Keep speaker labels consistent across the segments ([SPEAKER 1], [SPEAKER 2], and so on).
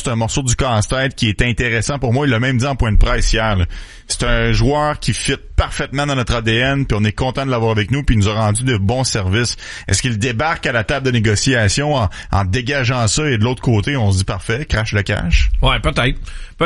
[SPEAKER 1] c'est un morceau du casse-tête qui est intéressant pour moi. Il l'a même dit en point de presse hier, là. C'est un joueur qui fit parfaitement dans notre ADN, puis on est content de l'avoir avec nous, puis il nous a rendu de bons services. Est-ce qu'il débarque à la table de négociation en dégageant ça, et de l'autre côté, on se dit parfait, crash le cash?
[SPEAKER 2] Ouais, peut-être.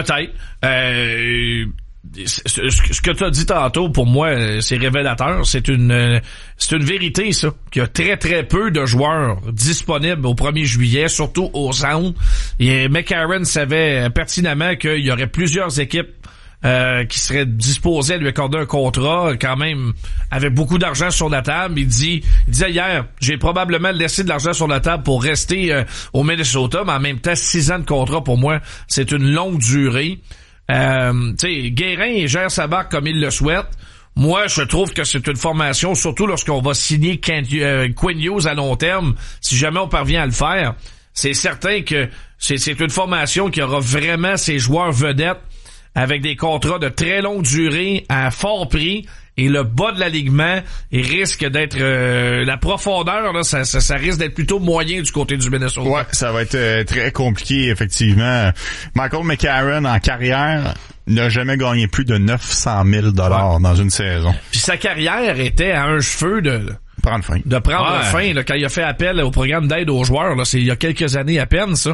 [SPEAKER 2] Ce que tu as dit tantôt, pour moi, c'est révélateur. C'est une vérité, ça. Qu'il y a très, très peu de joueurs disponibles au 1er juillet, surtout au centre. Et McCarron savait pertinemment qu'il y aurait plusieurs équipes qui seraient disposées à lui accorder un contrat, quand même, avec beaucoup d'argent sur la table. Il disait hier, j'ai probablement laissé de l'argent sur la table pour rester au Minnesota, mais en même temps, 6 ans de contrat, pour moi, c'est une longue durée. Tu sais, Guérin gère sa barque comme il le souhaite. Moi, je trouve que c'est une formation, surtout lorsqu'on va signer Quinn Hughes à long terme, si jamais on parvient à le faire, c'est certain que c'est une formation qui aura vraiment ses joueurs vedettes avec des contrats de très longue durée à fort prix, et le bas de l'alignement, il risque d'être la profondeur, là, ça risque d'être plutôt moyen du côté du Minnesota.
[SPEAKER 1] Ouais, ça va être très compliqué, effectivement. Michael McCarron, en carrière, n'a jamais gagné plus de 900 000 $ dans une saison.
[SPEAKER 2] Puis sa carrière était à un cheveu de prendre fin là, quand il a fait appel au programme d'aide aux joueurs, là, c'est il y a quelques années à peine, ça.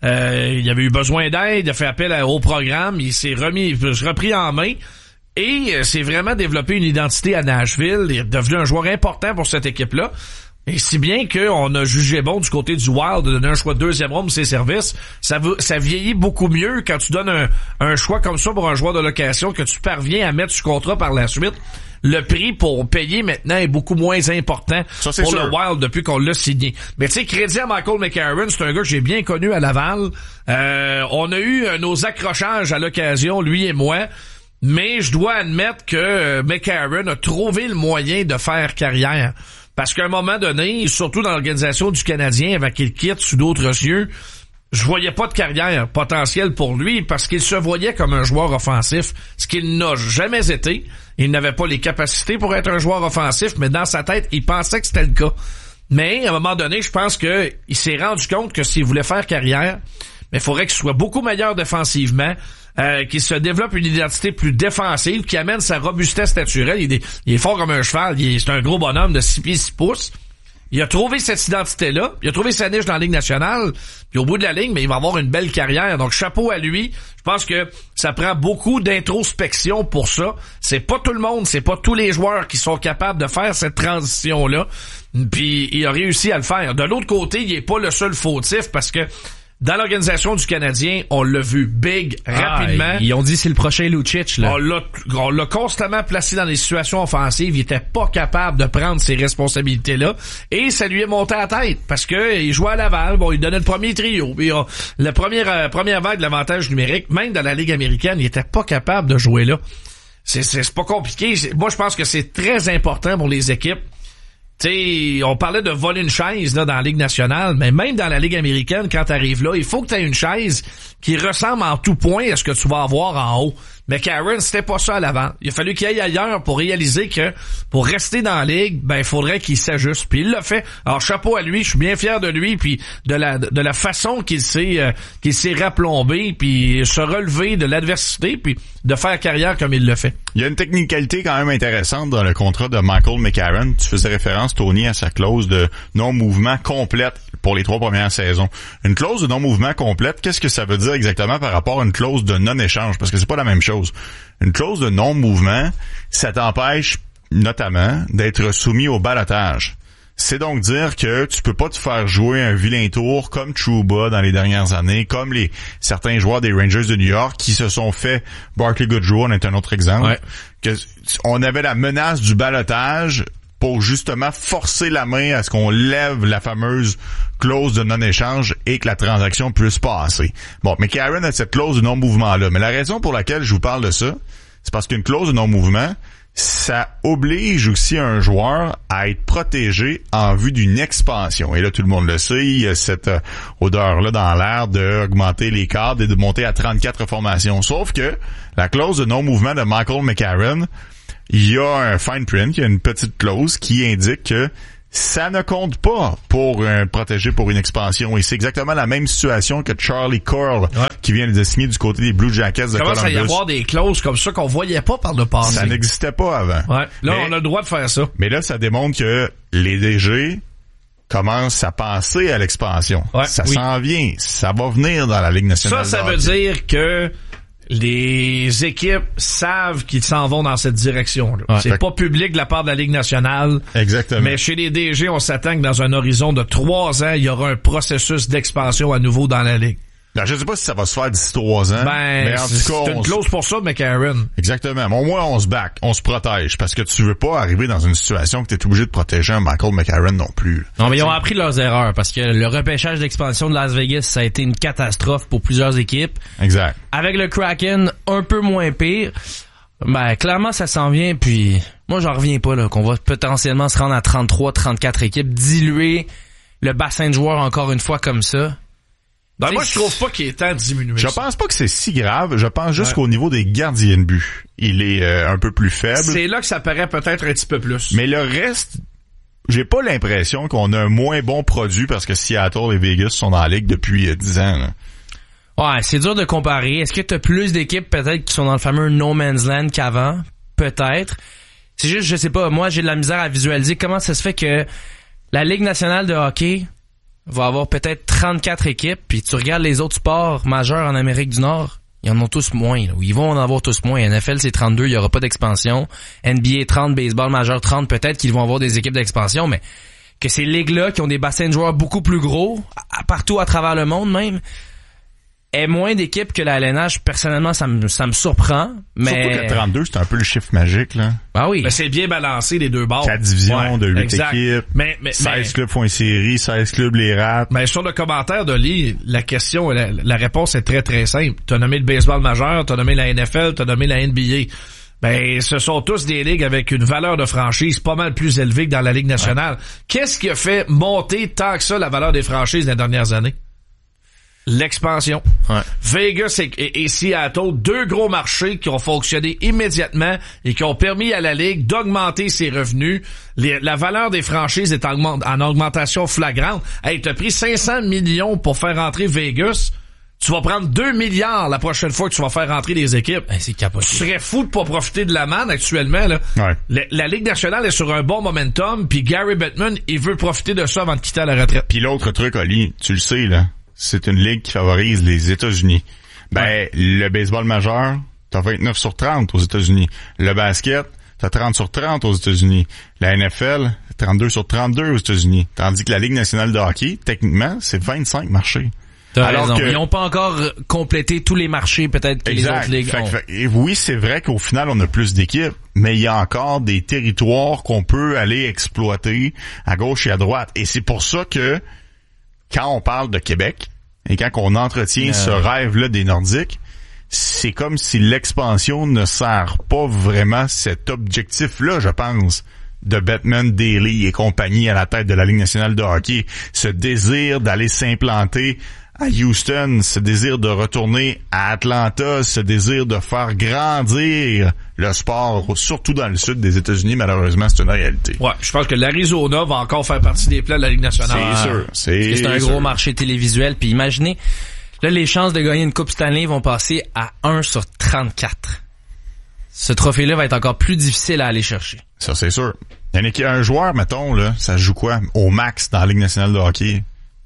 [SPEAKER 2] Il avait eu besoin d'aide, il a fait appel au programme, il s'est repris en main et s'est vraiment développé une identité à Nashville. Il est devenu un joueur important pour cette équipe-là. Et si bien qu'on a jugé bon du côté du Wild de donner un choix de 2e ronde de ses services, ça vieillit beaucoup mieux quand tu donnes un choix comme ça pour un joueur de location, que tu parviens à mettre sur contrat par la suite. Le prix pour payer maintenant est beaucoup moins important pour sûr. Le Wild depuis qu'on l'a signé. Mais tu sais, crédit à Michael McCarron, c'est un gars que j'ai bien connu à Laval. On a eu nos accrochages à l'occasion, lui et moi. Mais je dois admettre que McCarron a trouvé le moyen de faire carrière. Parce qu'à un moment donné, surtout dans l'organisation du Canadien, avant qu'il quitte sous d'autres cieux, je voyais pas de carrière potentielle pour lui parce qu'il se voyait comme un joueur offensif, ce qu'il n'a jamais été. Il n'avait pas les capacités pour être un joueur offensif, mais dans sa tête, il pensait que c'était le cas. Mais à un moment donné, je pense que il s'est rendu compte que s'il voulait faire carrière, mais il faudrait qu'il soit beaucoup meilleur défensivement, qu'il se développe une identité plus défensive, qui amène sa robustesse naturelle. Il est fort comme un cheval, c'est un gros bonhomme de 6 pieds 6 pouces. Il a trouvé cette identité-là, il a trouvé sa niche dans la Ligue nationale, puis au bout de la ligne, mais il va avoir une belle carrière. Donc chapeau à lui. Je pense que ça prend beaucoup d'introspection pour ça. C'est pas tout le monde, c'est pas tous les joueurs qui sont capables de faire cette transition-là. Puis il a réussi à le faire. De l'autre côté, il est pas le seul fautif parce que dans l'organisation du Canadien, on l'a vu big rapidement.
[SPEAKER 3] Ils ont dit c'est le prochain Lucic, là.
[SPEAKER 2] On l'a constamment placé dans des situations offensives. Il était pas capable de prendre ces responsabilités-là. Et ça lui est monté à la tête. Parce que il jouait à Laval. Bon, il donnait le premier trio. Puis, la première vague de l'avantage numérique, même dans la Ligue américaine, il était pas capable de jouer là. C'est pas compliqué. Moi, je pense que c'est très important pour les équipes. T'sais, on parlait de voler une chaise là dans la Ligue nationale, mais même dans la Ligue américaine, quand t'arrives là, il faut que t'aies une chaise qui ressemble en tout point à ce que tu vas avoir en haut. Mais Karen, c'était pas ça à l'avant. Il a fallu qu'il aille ailleurs pour réaliser que pour rester dans la Ligue, il faudrait qu'il s'ajuste. Puis il l'a fait. Alors chapeau à lui, je suis bien fier de lui, puis de la façon qu'il s'est rapplombé, puis se relever de l'adversité, puis de faire carrière comme il le fait.
[SPEAKER 1] Il y a une technicalité quand même intéressante dans le contrat de Michael McCarron. Tu faisais référence, Tony, à sa clause de non-mouvement complète pour les 3 premières saisons. Une clause de non-mouvement complète, qu'est-ce que ça veut dire exactement par rapport à une clause de non-échange? Parce que c'est pas la même chose. Une clause de non-mouvement, ça t'empêche notamment d'être soumis au ballottage. C'est donc dire que tu peux pas te faire jouer un vilain tour comme Trouba dans les dernières années, comme certains joueurs des Rangers de New York qui se sont fait, Barclay Goodrow en est un autre exemple,
[SPEAKER 2] ouais.
[SPEAKER 1] Que on avait la menace du ballottage pour justement forcer la main à ce qu'on lève la fameuse clause de non-échange et que la transaction puisse passer. Bon, mais Karen a cette clause de non-mouvement-là. Mais la raison pour laquelle je vous parle de ça, c'est parce qu'une clause de non-mouvement, ça oblige aussi un joueur à être protégé en vue d'une expansion. Et là, tout le monde le sait, il y a cette odeur-là dans l'air d'augmenter les cadres et de monter à 34 formations. Sauf que la clause de non-mouvement de Michael McCarron, il y a un fine print, il y a une petite clause qui indique que ça ne compte pas pour protéger pour une expansion. Et c'est exactement la même situation que Charlie Coyle, qui vient de signer du côté des Blue Jackets de Columbus.
[SPEAKER 2] Commence à y avoir des clauses comme ça qu'on voyait pas par le passé.
[SPEAKER 1] Ça n'existait pas avant.
[SPEAKER 2] Ouais. Là, on a le droit de faire ça.
[SPEAKER 1] Mais là, ça démontre que les DG commencent à penser à l'expansion. Ouais, ça s'en vient. Ça va venir dans la Ligue nationale.
[SPEAKER 2] Ça veut dire que les équipes savent qu'ils s'en vont dans cette direction-là. Ouais. C'est pas public de la part de la Ligue nationale.
[SPEAKER 1] Exactement.
[SPEAKER 2] Mais chez les DG, on s'attend que dans un horizon de 3 ans, il y aura un processus d'expansion à nouveau dans la Ligue.
[SPEAKER 1] Ben, je sais pas si ça va se faire d'ici 3 ans.
[SPEAKER 2] Mais en tout cas, c'est une clause pour ça, McCarron.
[SPEAKER 1] Exactement. Mais au moins, on se back, on se protège, parce que tu veux pas arriver dans une situation que t'es obligé de protéger un Michael McCarron non plus.
[SPEAKER 3] Non, mais ils ont appris de leurs erreurs, parce que le repêchage d'expansion de Las Vegas, ça a été une catastrophe pour plusieurs équipes.
[SPEAKER 1] Exact.
[SPEAKER 3] Avec le Kraken, un peu moins pire. Ben, clairement, ça s'en vient, puis moi, j'en reviens pas, là, qu'on va potentiellement se rendre à 33, 34 équipes, diluer le bassin de joueurs encore une fois comme ça.
[SPEAKER 2] Ben moi, je trouve pas qu'il est temps de diminuer.
[SPEAKER 1] Je pense pas que c'est si grave. Je pense juste qu'au niveau des gardiens de but, il est un peu plus faible.
[SPEAKER 2] C'est là que ça paraît peut-être un petit peu plus.
[SPEAKER 1] Mais le reste, j'ai pas l'impression qu'on a un moins bon produit parce que Seattle et Vegas sont dans la ligue depuis 10 ans. Là.
[SPEAKER 3] Ouais, c'est dur de comparer. Est-ce que t'as plus d'équipes peut-être qui sont dans le fameux no man's land qu'avant? Peut-être. C'est juste, je sais pas, moi j'ai de la misère à visualiser comment ça se fait que la Ligue nationale de hockey va avoir peut-être 34 équipes, puis tu regardes les autres sports majeurs en Amérique du Nord, ils en ont tous moins, là, ou ils vont en avoir tous moins. NFL, c'est 32, il y aura pas d'expansion. NBA, 30, baseball majeur, 30, peut-être qu'ils vont avoir des équipes d'expansion, mais que ces ligues-là, qui ont des bassins de joueurs beaucoup plus gros, partout à travers le monde même, est moins d'équipes que la LNH, personnellement, ça me surprend, mais...
[SPEAKER 1] Surtout que 32, c'est un peu le chiffre magique, là.
[SPEAKER 3] Ah oui.
[SPEAKER 2] Mais c'est bien balancé, les deux bords.
[SPEAKER 1] 4 divisions de 8 équipes. 16 clubs font une série, 16 clubs les ratent.
[SPEAKER 2] Mais sur le commentaire de Lee, la question, la réponse est très très simple. T'as nommé le baseball majeur, t'as nommé la NFL, t'as nommé la NBA. Ben, ce sont tous des ligues avec une valeur de franchise pas mal plus élevée que dans la Ligue nationale. Ouais. Qu'est-ce qui a fait monter tant que ça la valeur des franchises les dernières années? L'expansion. Ouais. Vegas et Seattle, 2 gros marchés qui ont fonctionné immédiatement et qui ont permis à la Ligue d'augmenter ses revenus. La valeur des franchises est en augmentation flagrante. Hey, t'as pris 500 millions pour faire rentrer Vegas. Tu vas prendre 2 milliards la prochaine fois que tu vas faire rentrer les équipes.
[SPEAKER 3] Hey, c'est capoté.
[SPEAKER 2] Tu serais fou de pas profiter de la manne actuellement, là. Ouais. La Ligue nationale est sur un bon momentum, puis Gary Bettman, il veut profiter de ça avant de quitter à la retraite.
[SPEAKER 1] Puis l'autre truc, Oli, tu le sais, là. C'est une ligue qui favorise les États-Unis. Ben, le baseball majeur, t'as 29 sur 30 aux États-Unis. Le basket, t'as 30 sur 30 aux États-Unis. La NFL, 32 sur 32 aux États-Unis. Tandis que la Ligue nationale de hockey, techniquement, c'est 25 marchés.
[SPEAKER 3] T'as raison. Ils n'ont pas encore complété tous les marchés, peut-être, que les autres ligues ont.
[SPEAKER 1] Et oui, c'est vrai qu'au final, on a plus d'équipes, mais il y a encore des territoires qu'on peut aller exploiter à gauche et à droite. Et c'est pour ça que, quand on parle de Québec, et quand on entretient ce rêve-là des Nordiques, c'est comme si l'expansion ne sert pas vraiment cet objectif-là, je pense, de Bettman, Daly et compagnie à la tête de la Ligue nationale de hockey. Ce désir d'aller s'implanter à Houston, ce désir de retourner à Atlanta, ce désir de faire grandir le sport, surtout dans le sud des États-Unis, malheureusement, c'est une réalité.
[SPEAKER 2] Ouais, je pense que l'Arizona va encore faire partie des plans de la Ligue nationale.
[SPEAKER 1] C'est sûr.
[SPEAKER 3] C'est un gros marché télévisuel. Puis imaginez, là, les chances de gagner une Coupe Stanley vont passer à 1 sur 34. Ce trophée-là va être encore plus difficile à aller chercher.
[SPEAKER 1] Ça, c'est sûr. Il y a un joueur, mettons, là, ça joue quoi? Au max dans la Ligue nationale de hockey.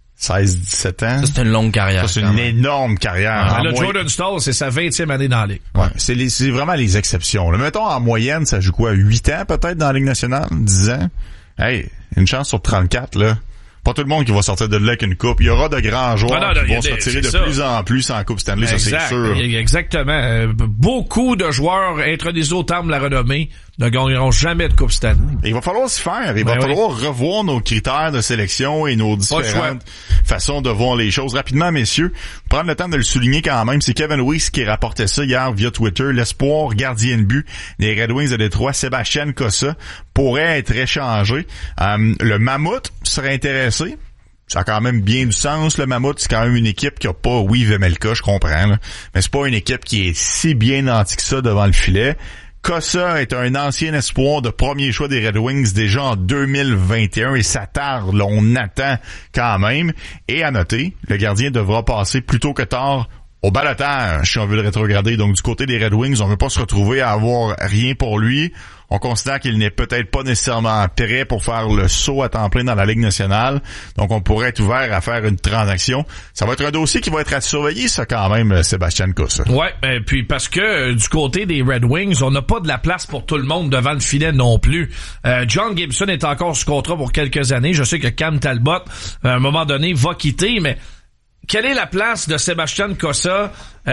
[SPEAKER 1] 16-17 ans.
[SPEAKER 3] Ça, c'est une longue carrière.
[SPEAKER 1] Ça, c'est une énorme carrière.
[SPEAKER 2] Le Jordan Staal, c'est sa 20e année dans la Ligue.
[SPEAKER 1] Ouais, c'est vraiment les exceptions. Là. Mettons, en moyenne, ça joue quoi? 8 ans peut-être dans la Ligue nationale? 10 ans? Hey, une chance sur 34, là. Pas tout le monde qui va sortir de là avec une coupe. Il y aura de grands joueurs qui vont se retirer de plus en plus en Coupe Stanley, ça c'est sûr.
[SPEAKER 2] Exactement. Beaucoup de joueurs intronisés au terme de la renommée ne gagneront jamais de Coupe Stanley.
[SPEAKER 1] Il va falloir s'y faire. Il va falloir revoir nos critères de sélection et nos différentes façons de voir les choses. Rapidement, messieurs, prendre le temps de le souligner quand même, c'est Kevin Weiss qui rapportait ça hier via Twitter. L'espoir gardien de but des Red Wings de Détroit, Sébastien Cossa, pourrait être échangé. Le Mammouth serait intéressé. Ça a quand même bien du sens, le Mammouth. C'est quand même une équipe qui a pas, oui, Vemelka, je comprends, là, mais c'est pas une équipe qui est si bien nantie que ça devant le filet. Cossa est un ancien espoir de premier choix des Red Wings déjà en 2021 et ça tarde, là, on attend quand même. Et à noter, le gardien devra passer plus tôt que tard au ballottage si on veut le rétrograder. Donc du côté des Red Wings, on veut pas se retrouver à avoir rien pour lui. On considère qu'il n'est peut-être pas nécessairement prêt pour faire le saut à temps plein dans la Ligue nationale. Donc on pourrait être ouvert à faire une transaction. Ça va être un dossier qui va être à surveiller, ça quand même, Sébastien Cossa.
[SPEAKER 2] Ouais, puis parce que du côté des Red Wings, on n'a pas de la place pour tout le monde devant le filet non plus. John Gibson est encore sous contrat pour quelques années. Je sais que Cam Talbot, à un moment donné, va quitter, mais quelle est la place de Sébastien Cossa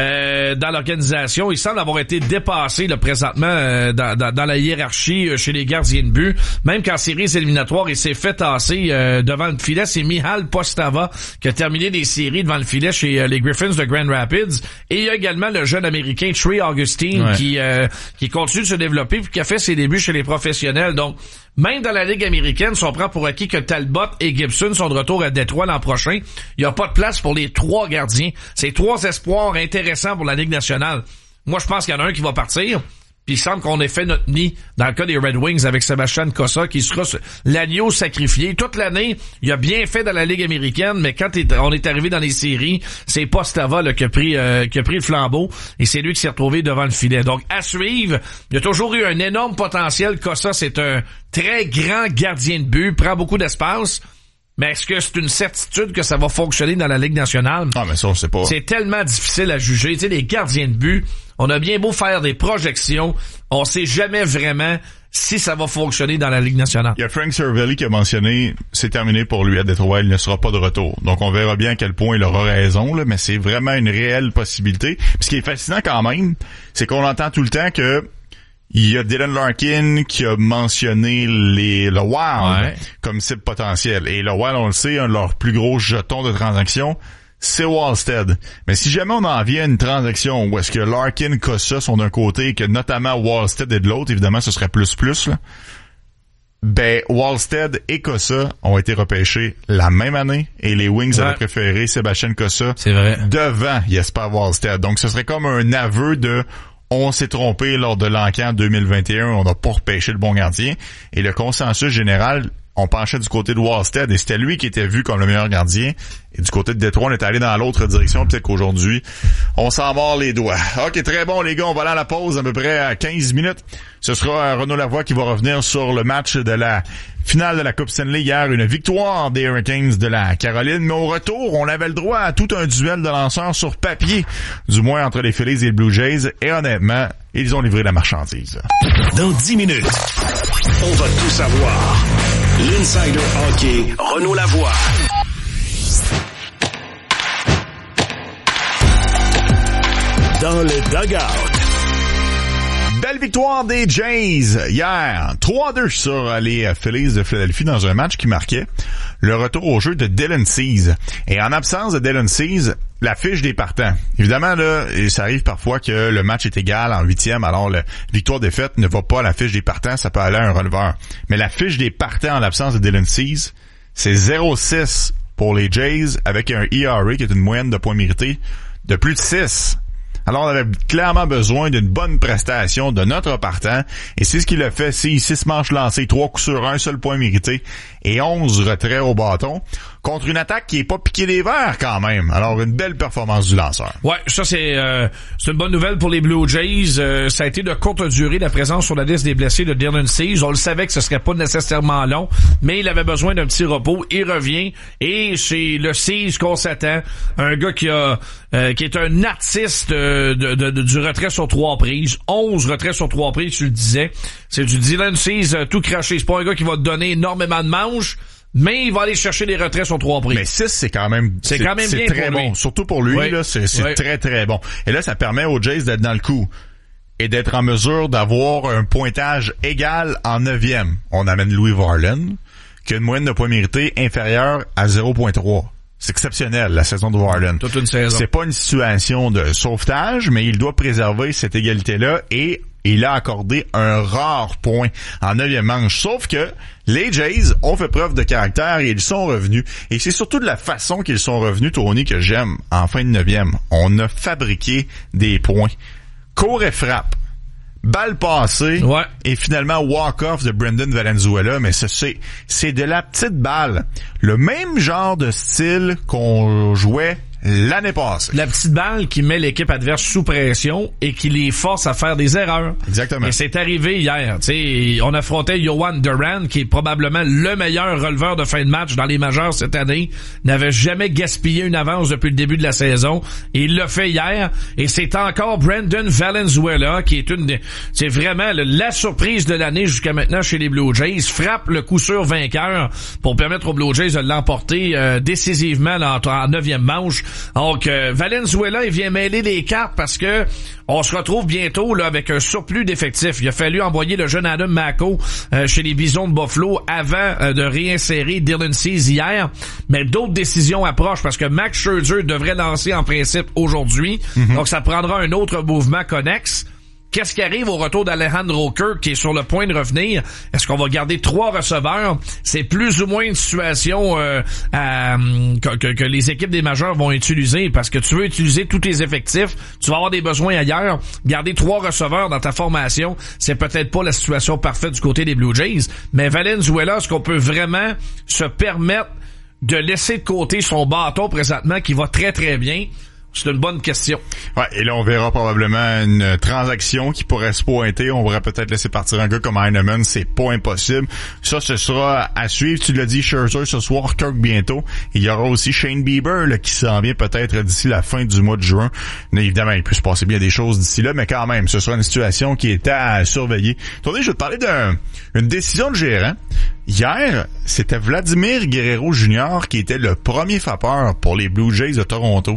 [SPEAKER 2] dans l'organisation? Il semble avoir été dépassé là, présentement dans la hiérarchie chez les gardiens de but. Même qu'en séries éliminatoires, il s'est fait tasser devant le filet. C'est Mihal Postava qui a terminé les séries devant le filet chez les Griffins de Grand Rapids. Et il y a également le jeune Américain Trey Augustine qui continue de se développer et qui a fait ses débuts chez les professionnels. Donc, même dans la Ligue américaine, si on prend pour acquis que Talbot et Gibson sont de retour à Détroit l'an prochain, il n'y a pas de place pour les trois gardiens. C'est trois espoirs intéressants pour la Ligue nationale. Moi, je pense qu'il y en a un qui va partir. Puis il semble qu'on ait fait notre nid dans le cas des Red Wings avec Sébastien Cossa qui sera l'agneau sacrifié. Toute l'année, il a bien fait dans la Ligue américaine, mais quand on est arrivé dans les séries, c'est Postava là, qui a pris le flambeau et c'est lui qui s'est retrouvé devant le filet. Donc à suivre, il y a toujours eu un énorme potentiel. Cossa, c'est un très grand gardien de but, prend beaucoup d'espace. Mais est-ce que c'est une certitude que ça va fonctionner dans la Ligue nationale?
[SPEAKER 1] Ah, mais ça, on sait pas.
[SPEAKER 2] C'est tellement difficile à juger. Tu sais, les gardiens de but, on a bien beau faire des projections, on sait jamais vraiment si ça va fonctionner dans la Ligue nationale.
[SPEAKER 1] Il y a Frank Cervelli qui a mentionné, c'est terminé pour lui à Détroit, il ne sera pas de retour. Donc on verra bien à quel point il aura raison, là, mais c'est vraiment une réelle possibilité. Puis ce qui est fascinant quand même, c'est qu'on entend tout le temps que il y a Dylan Larkin qui a mentionné le Wild comme cible potentielle. Et le Wild, on le sait, un de leurs plus gros jetons de transaction, c'est Wallstead. Mais si jamais on en vient à une transaction où est-ce que Larkin, Cossa sont d'un côté et que notamment Wallstead est de l'autre, évidemment, ce serait plus, là. Ben, Wallstead et Cossa ont été repêchés la même année et les Wings avaient préféré Sébastien Cossa devant Jesper Wallstead. Donc, ce serait comme un aveu de on s'est trompé lors de l'encan 2021, on n'a pas repêché le bon gardien. Et le consensus général, on penchait du côté de Wallstead et c'était lui qui était vu comme le meilleur gardien. Et du côté de Détroit, on est allé dans l'autre direction. Peut-être qu'aujourd'hui, on s'en mord les doigts. OK, très bon, les gars. On va aller à la pause à peu près à 15 minutes. Ce sera Renaud Lavoie qui va revenir sur le match de la finale de la Coupe Stanley hier. Une victoire des Hurricanes de la Caroline. Mais au retour, on avait le droit à tout un duel de lanceurs sur papier. Du moins entre les Phillies et les Blue Jays. Et honnêtement, ils ont livré la marchandise.
[SPEAKER 4] Dans 10 minutes, on va tout savoir. L'Insider Hockey, Renaud Lavoie. Dans le dugout.
[SPEAKER 1] Belle victoire des Jays hier. 3-2 sur les Phillies de Philadelphie dans un match qui marquait le retour au jeu de Dylan Cease. Et en absence de Dylan Cease, la fiche des partants. Évidemment, là, ça arrive parfois que le match est égal en 8e, alors la victoire-défaite ne va pas à la fiche des partants, ça peut aller à un releveur. Mais la fiche des partants en l'absence de Dylan Cease, c'est 0-6 pour les Jays avec un ERA qui est une moyenne de points mérités de plus de 6. Alors, on avait clairement besoin d'une bonne prestation de notre partant. Et c'est ce qu'il a fait. 6 manches lancées, 3 coups sur 1, seul point mérité et 11 retraits au bâton. Contre une attaque qui est pas piquée des verres quand même. Alors, une belle performance du lanceur.
[SPEAKER 2] Ouais, ça c'est une bonne nouvelle pour les Blue Jays. Ça a été de courte durée la présence sur la liste des blessés de Dylan Cease. On le savait que ce serait pas nécessairement long, mais il avait besoin d'un petit repos. Il revient et c'est le Cease qu'on s'attend. Un gars qui est un artiste du retrait sur 3 prises. 11 retraits sur 3 prises, tu le disais. C'est du Dylan Cease tout craché. C'est pas un gars qui va te donner énormément de manches, mais il va aller chercher des retraits sur 3 prises.
[SPEAKER 1] Mais 6, c'est quand même bien très bon. Lui. Surtout pour lui, là, c'est très, très bon. Et là, ça permet aux Jays d'être dans le coup et d'être en mesure d'avoir un pointage égal en 9e. On amène Louis Varland, qui a une moyenne de points mérités inférieure à 0.3. C'est exceptionnel, la saison de Varland.
[SPEAKER 2] Toute une saison.
[SPEAKER 1] C'est pas une situation de sauvetage, mais il doit préserver cette égalité-là et il a accordé un rare point en 9e manche. Sauf que les Jays ont fait preuve de caractère et ils sont revenus. Et c'est surtout de la façon qu'ils sont revenus, Tony, que j'aime en fin de 9e. On a fabriqué des points. Cours et frappe. balle passée et finalement walk-off de Brendan Valenzuela, mais c'est de la petite balle. Le même genre de style qu'on jouait l'année passée.
[SPEAKER 2] La petite balle qui met l'équipe adverse sous pression et qui les force à faire des erreurs.
[SPEAKER 1] Exactement.
[SPEAKER 2] Et c'est arrivé hier. T'sais, on affrontait Yohan Duran, qui est probablement le meilleur releveur de fin de match dans les majeures cette année. N'avait jamais gaspillé une avance depuis le début de la saison. Et il l'a fait hier. Et c'est encore Brendan Valenzuela qui est c'est vraiment la surprise de l'année jusqu'à maintenant chez les Blue Jays. Frappe le coup sûr vainqueur pour permettre aux Blue Jays de l'emporter décisivement en 9e manche. Donc, Valenzuela, il vient mêler les cartes parce que on se retrouve bientôt là avec un surplus d'effectifs. Il a fallu envoyer le jeune Adam Mako chez les Bisons de Buffalo avant de réinsérer Dylan Cease hier. Mais d'autres décisions approchent parce que Max Scherzer devrait lancer en principe aujourd'hui. Donc, ça prendra un autre mouvement connexe. Qu'est-ce qui arrive au retour d'Alejandro Kirk qui est sur le point de revenir? Est-ce qu'on va garder 3 receveurs? C'est plus ou moins une situation que les équipes des majeurs vont utiliser parce que tu veux utiliser tous tes effectifs, tu vas avoir des besoins ailleurs. Garder 3 receveurs dans ta formation, c'est peut-être pas la situation parfaite du côté des Blue Jays. Mais Valenzuela, est-ce qu'on peut vraiment se permettre de laisser de côté son bâton présentement qui va très très bien? C'est une bonne question.
[SPEAKER 1] Ouais, et là, on verra probablement une transaction qui pourrait se pointer. On pourrait peut-être laisser partir un gars comme Heinemann. C'est pas impossible. Ça, ce sera à suivre. Tu l'as dit, Scherzer ce soir, Kirk bientôt. Il y aura aussi Shane Bieber là, qui s'en vient peut-être d'ici la fin du mois de juin. Mais évidemment, il peut se passer bien des choses d'ici là, mais quand même, ce sera une situation qui est à surveiller. Attendez, je vais te parler d'une décision de gérant. Hier, c'était Vladimir Guerrero Jr. qui était le premier frappeur pour les Blue Jays de Toronto.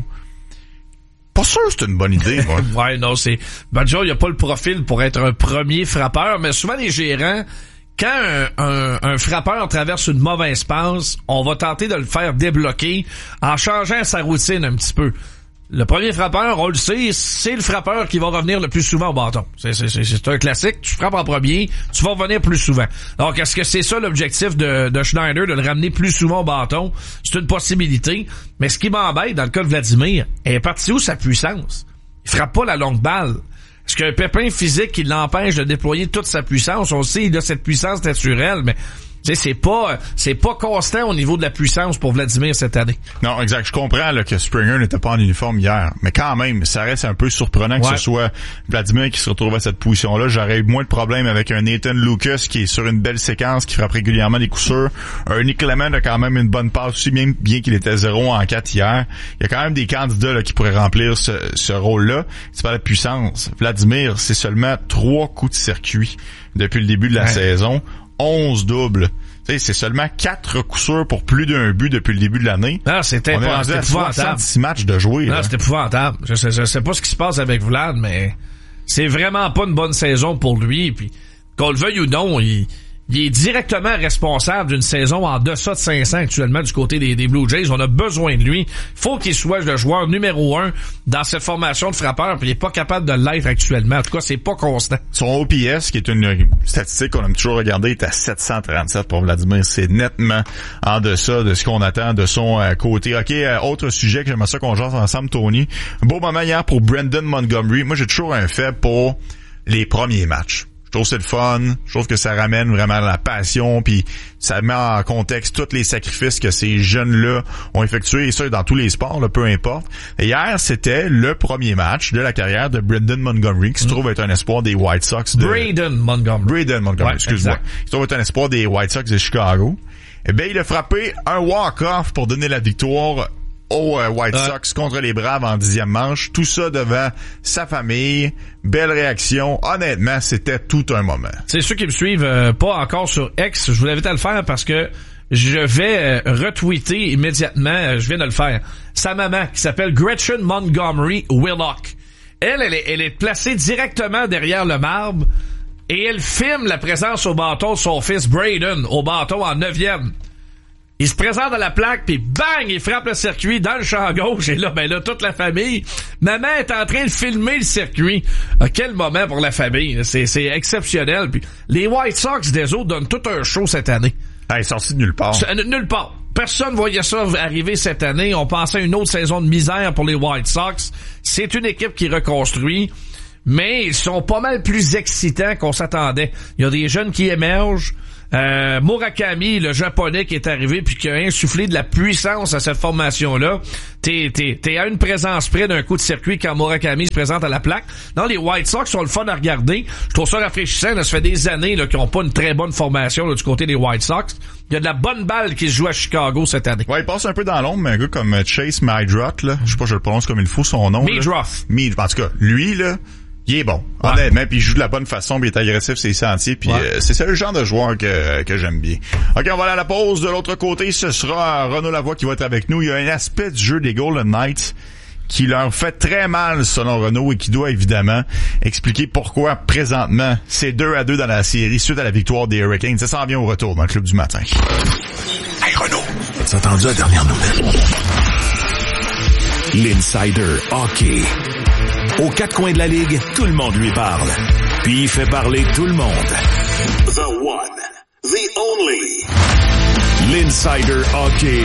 [SPEAKER 1] Pas sûr que c'est une bonne idée, moi.
[SPEAKER 2] Ouais, non, c'est... Badger, il a pas le profil pour être un premier frappeur, mais souvent les gérants, quand un frappeur traverse une mauvaise passe, on va tenter de le faire débloquer en changeant sa routine un petit peu. Le premier frappeur, on le sait, c'est le frappeur qui va revenir le plus souvent au bâton. C'est un classique. Tu frappes en premier, tu vas revenir plus souvent. Donc, est-ce que c'est ça l'objectif de Schneider, de le ramener plus souvent au bâton? C'est une possibilité. Mais ce qui m'embête dans le cas de Vladimir, elle est partie où sa puissance? Il frappe pas la longue balle. Est-ce qu'il y a un pépin physique qui l'empêche de déployer toute sa puissance? On sait, il a cette puissance naturelle, mais... c'est pas constant au niveau de la puissance pour Vladimir cette année.
[SPEAKER 1] Non, exact. Je comprends là, que Springer n'était pas en uniforme hier, mais quand même, ça reste un peu surprenant que ce soit Vladimir qui se retrouve à cette position-là. J'aurais eu moins de problèmes avec un Nathan Lucas qui est sur une belle séquence, qui frappe régulièrement des coups sûrs. Un Nick Clement a quand même une bonne passe aussi, bien qu'il était 0 en 4 hier. Il y a quand même des candidats là, qui pourraient remplir ce rôle-là. C'est pas la puissance. Vladimir, c'est seulement 3 coups de circuit depuis le début de la saison. 11 doubles. Tu sais, c'est seulement 4 coups sûrs pour plus d'un but depuis le début de l'année.
[SPEAKER 2] Non, c'était épouvantable.
[SPEAKER 1] 66 matchs de jouer.
[SPEAKER 2] Non, c'était épouvantable. Je sais pas ce qui se passe avec Vlad, mais c'est vraiment pas une bonne saison pour lui. Puis qu'on le veuille ou non, il est directement responsable d'une saison en deçà de 500 actuellement du côté des Blue Jays. On a besoin de lui. Faut qu'il soit le joueur numéro 1 dans cette formation de frappeurs, puis il est pas capable de l'être actuellement. En tout cas, c'est pas constant.
[SPEAKER 1] Son OPS, qui est une statistique qu'on aime toujours regarder, est à 737 pour Vladimir. C'est nettement en deçà de ce qu'on attend de son côté. OK, autre sujet que j'aimerais ça qu'on jase ensemble, Tony. Un beau moment hier pour Brendan Montgomery. Moi, j'ai toujours un faible pour les premiers matchs. Je trouve que c'est le fun, je trouve que ça ramène vraiment la passion, puis ça met en contexte tous les sacrifices que ces jeunes-là ont effectués, et ça dans tous les sports, là, peu importe. Et hier, c'était le premier match de la carrière de Brendan Montgomery, qui se trouve être un espoir des White Sox de...
[SPEAKER 2] Braden Montgomery,
[SPEAKER 1] excuse-moi. Qui se trouve être un espoir des White Sox de Chicago. Eh bien, il a frappé un walk-off pour donner la victoire aux White Sox contre les Braves en 10e manche. Tout ça devant sa famille. Belle réaction. Honnêtement, c'était tout un moment.
[SPEAKER 2] C'est ceux qui me suivent pas encore sur X. Je vous invite à le faire parce que je vais retweeter immédiatement. Je viens de le faire. Sa maman, qui s'appelle Gretchen Montgomery Willock. Elle est placée directement derrière le marbre et elle filme la présence au bâton de son fils Braden au bâton en 9e. Il se présente à la plaque, puis bang, il frappe le circuit dans le champ gauche. Et là, toute la famille. Maman est en train de filmer le circuit. Quel moment pour la famille. C'est exceptionnel. Puis les White Sox des autres donnent tout un show cette année.
[SPEAKER 1] Ah, il est sorti de nulle part.
[SPEAKER 2] Nulle part. Personne voyait ça arriver cette année. On pensait à une autre saison de misère pour les White Sox. C'est une équipe qui reconstruit. mais ils sont pas mal plus excitants qu'on s'attendait. Il y a des jeunes qui émergent. Murakami, le japonais qui est arrivé puis qui a insufflé de la puissance à cette formation-là. T'es à une présence près d'un coup de circuit quand Murakami se présente à la plaque. Non, les White Sox sont le fun à regarder. Je trouve ça rafraîchissant. Là, ça fait des années là, qu'ils n'ont pas une très bonne formation là, du côté des White Sox. Il y a de la bonne balle qui se joue à Chicago cette année.
[SPEAKER 1] Ouais, il passe un peu dans l'ombre, mais un gars comme Chase Meidroth, là, je sais pas, je le prononce comme il faut son nom.
[SPEAKER 2] Meidroth.
[SPEAKER 1] En tout cas, lui, là, il est bon. Ouais. Honnêtement, puis il joue de la bonne façon, puis il est agressif, c'est sentier, puis c'est le genre de joueur que j'aime bien. OK, on va aller à la pause. De l'autre côté, ce sera Renaud Lavoie qui va être avec nous. Il y a un aspect du jeu des Golden Knights qui leur fait très mal, selon Renaud, et qui doit évidemment expliquer pourquoi, présentement, c'est 2-2 dans la série suite à la victoire des Hurricanes. Ça s'en vient au retour dans le Club du matin.
[SPEAKER 4] Hey Renaud, as-tu entendu la dernière nouvelle? L'Insider Hockey. Aux quatre coins de la Ligue, tout le monde lui parle. Puis il fait parler tout le monde. The one, the only. L'Insider Hockey.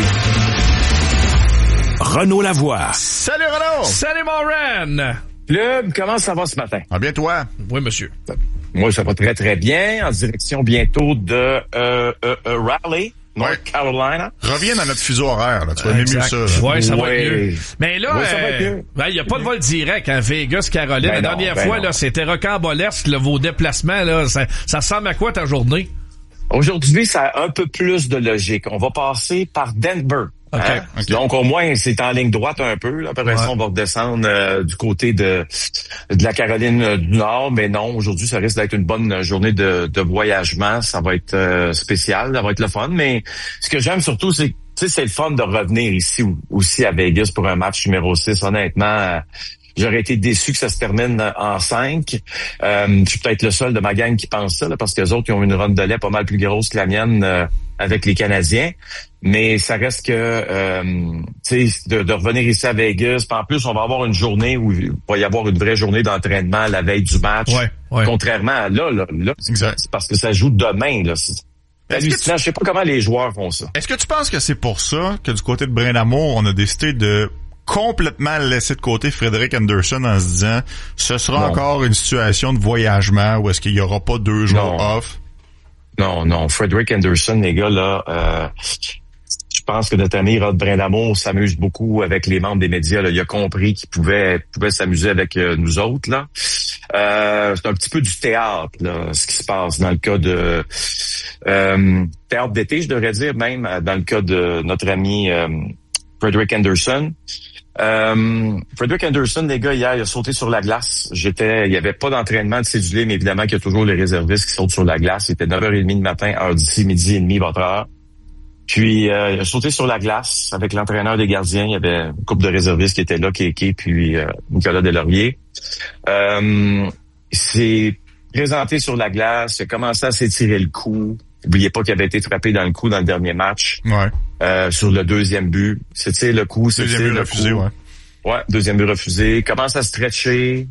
[SPEAKER 4] Renaud Lavoie.
[SPEAKER 1] Salut Renaud!
[SPEAKER 2] Salut mon Ren!
[SPEAKER 5] Club, comment ça va ce matin?
[SPEAKER 1] Ah bien toi?
[SPEAKER 2] Oui, monsieur.
[SPEAKER 5] Moi, ça va très, très bien. En direction bientôt de Raleigh, North Carolina.
[SPEAKER 1] Reviens dans notre fuseau horaire, là. Tu vas aimer mieux ça.
[SPEAKER 2] Oui, ça va être mieux. Mais là,
[SPEAKER 5] ça va être mieux.
[SPEAKER 2] Il n'y a pas de vol direct à Vegas, Caroline. La dernière fois, là, c'était rocambolesque, là, vos déplacements, là. Ça ressemble à quoi ta journée?
[SPEAKER 5] Aujourd'hui, ça a un peu plus de logique. On va passer par Denver.
[SPEAKER 2] Okay.
[SPEAKER 5] Donc, au moins, c'est en ligne droite un peu. Là. Après ça, on va redescendre du côté de la Caroline du Nord. Mais non, aujourd'hui, ça risque d'être une bonne journée de voyagement. Ça va être spécial, ça va être le fun. Mais ce que j'aime surtout, c'est c'est le fun de revenir ici aussi à Vegas pour un match numéro 6. Honnêtement, j'aurais été déçu que ça se termine en 5. Je suis peut-être le seul de ma gang qui pense ça, là, parce que les autres, ils ont une ronde de lait pas mal plus grosse que la mienne avec les Canadiens. Mais ça reste que de revenir ici à Vegas. En plus, on va avoir une journée où il va y avoir une vraie journée d'entraînement la veille du match.
[SPEAKER 2] Ouais.
[SPEAKER 5] Contrairement à là,
[SPEAKER 1] exact.
[SPEAKER 5] C'est parce que ça joue demain. Là. Je sais pas comment les joueurs font ça.
[SPEAKER 1] Est-ce que tu penses que c'est pour ça que du côté de Brindamour, on a décidé de complètement laisser de côté Frederik Andersen en se disant ce sera encore une situation de voyagement où est-ce qu'il y aura pas 2 jours off?
[SPEAKER 5] Non. Frederik Andersen, les gars, là, je pense que notre ami Rod Brindamour s'amuse beaucoup avec les membres des médias. Là. Il a compris qu'il pouvait s'amuser avec nous autres. Là. C'est un petit peu du théâtre, là, ce qui se passe dans le cas de théâtre d'été, je devrais dire, même dans le cas de notre ami Frederik Andersen. Frederik Andersen, les gars, hier, il a sauté sur la glace. Il y avait pas d'entraînement de cédulé, mais évidemment qu'il y a toujours les réservistes qui sautent sur la glace. Il était 9h30 du matin, heure d'ici, 12h30, votre heure. Puis, il a sauté sur la glace avec l'entraîneur des gardiens. Il y avait une couple de réservistes qui étaient là, Kéké, puis Nicolas Deslauriers. Il s'est présenté sur la glace, il a commencé à s'étirer le cou. N'oubliez pas qu'il avait été frappé dans le cou dans le dernier match. Sur le deuxième but. C'est le coup, c'est
[SPEAKER 1] deuxième but refusé,
[SPEAKER 5] deuxième but refusé. Commence à stretcher,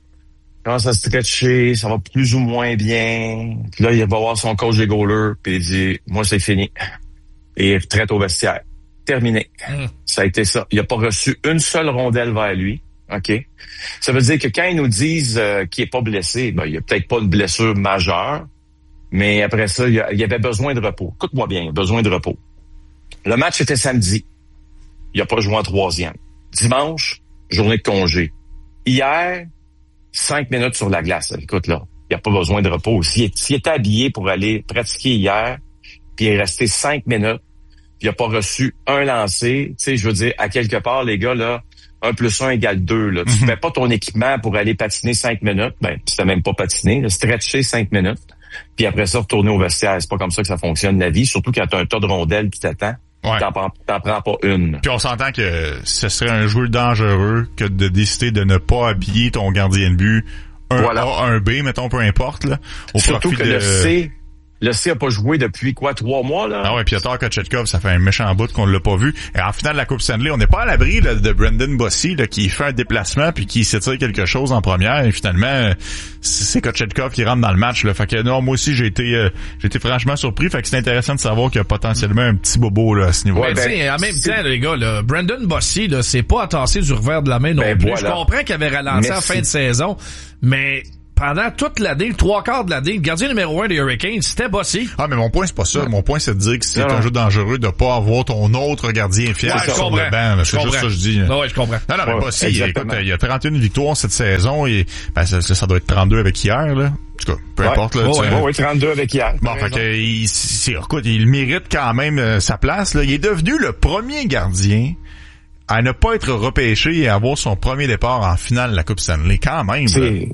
[SPEAKER 5] ça va plus ou moins bien. Puis là, il va voir son coach des goalers, puis il dit, moi, c'est fini. Et il retraite au vestiaire. Terminé. Ça a été ça. Il n'a pas reçu une seule rondelle vers lui. OK? Ça veut dire que quand ils nous disent qu'il est pas blessé, il n'y a peut-être pas une blessure majeure, mais après ça, il y avait besoin de repos. Écoute-moi bien, besoin de repos. Le match était samedi. Il n'a pas joué en 3e. Dimanche, journée de congé. Hier, 5 minutes sur la glace. Écoute, là, il n'y a pas besoin de repos. S'il était habillé pour aller pratiquer hier, puis il est resté 5 minutes, puis il n'a pas reçu un lancer, tu sais, je veux dire, à quelque part, les gars, là, 1 + 1 = 2. Là. Tu mets pas ton équipement pour aller patiner 5 minutes. Ben, tu t'as même pas patiné. Là, stretcher 5 minutes. Puis après ça, retourner au vestiaire. C'est pas comme ça que ça fonctionne, la vie. Surtout quand t'as un tas de rondelles qui t'attend. T'en prends pas une.
[SPEAKER 1] Puis on s'entend que ce serait un jeu dangereux que de décider de ne pas habiller ton gardien de but. Un A, un B, mettons, peu importe. Là,
[SPEAKER 5] surtout que le Le C a pas joué depuis 3 mois, là?
[SPEAKER 1] Ah ouais, Piotr Kochetkov, ça fait un méchant bout qu'on l'a pas vu. Et en finale de la Coupe Stanley, on n'est pas à l'abri là, de Brendan Bossy là, qui fait un déplacement puis qui s'étire quelque chose en première. Et finalement, c'est Kochetkov qui rentre dans le match. Là. Fait que non, moi aussi, j'ai été franchement surpris. Fait que c'est intéressant de savoir qu'il y a potentiellement un petit bobo là, à ce niveau.
[SPEAKER 2] Ouais, en même temps, les gars, là, Brendan Bossy, là, c'est pas à tasser du revers de la main non plus. Voilà. Je comprends qu'il avait ralenti en fin de saison, mais pendant toute l'année, le 3/4 de l'année, le gardien numéro 1 des Hurricanes, c'était Bossy.
[SPEAKER 1] Ah, mais mon point, c'est pas ça. Mon point, c'est de dire que c'est un jeu dangereux de pas avoir ton autre gardien fiable sur le banc. C'est juste ça que je dis.
[SPEAKER 2] Ouais, je comprends.
[SPEAKER 1] Non, mais Bossy, écoute, il y a 31 victoires cette saison et ça doit être 32 avec hier, là. En tout cas, peu importe. Là,
[SPEAKER 5] oui, 32 avec hier.
[SPEAKER 1] Bon, fait que, écoute, il mérite quand même sa place. Là. Il est devenu le premier gardien à ne pas être repêché et avoir son premier départ en finale de la Coupe Stanley, quand même.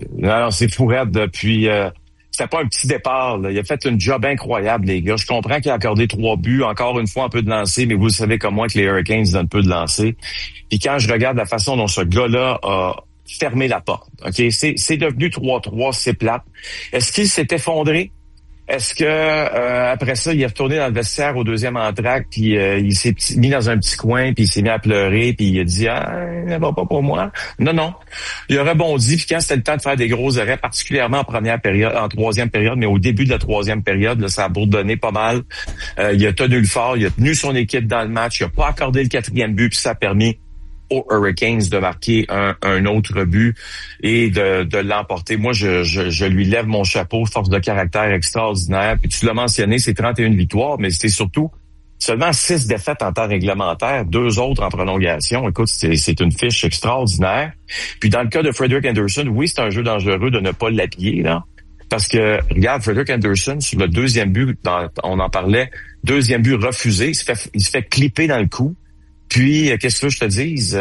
[SPEAKER 5] C'est fou raide depuis... c'était pas un petit départ. Là. Il a fait une job incroyable, les gars. Je comprends qu'il a accordé 3 buts, encore une fois un peu de lancer, mais vous le savez comme moi que les Hurricanes donnent peu de lancer. Puis quand je regarde la façon dont ce gars-là a fermé la porte, ok, c'est devenu 3-3, c'est plate. Est-ce qu'il s'est effondré? Est-ce que après ça, il est retourné dans le vestiaire au deuxième entraque, puis il s'est mis dans un petit coin, puis il s'est mis à pleurer, puis il a dit « Ah, elle va pas pour moi. » Non. Il a rebondi, puis quand c'était le temps de faire des gros arrêts, particulièrement en première période, en troisième période, mais au début de la troisième période, là, ça a bourdonné pas mal. Il a tenu le fort, il a tenu son équipe dans le match, il a pas accordé le 4e but, puis ça a permis aux Hurricanes de marquer un autre but et de l'emporter. Moi, je lui lève mon chapeau, force de caractère extraordinaire. Puis tu l'as mentionné, c'est 31 victoires, mais c'est surtout seulement 6 défaites en temps réglementaire, 2 autres en prolongation. Écoute, c'est une fiche extraordinaire. Puis dans le cas de Frederik Andersen, oui, c'est un jeu dangereux de ne pas l'appuyer, là. Parce que, regarde, Frederik Andersen, sur le 2e but, on en parlait, 2e but refusé, il se fait clipper dans le cou. Puis, qu'est-ce que je te dise?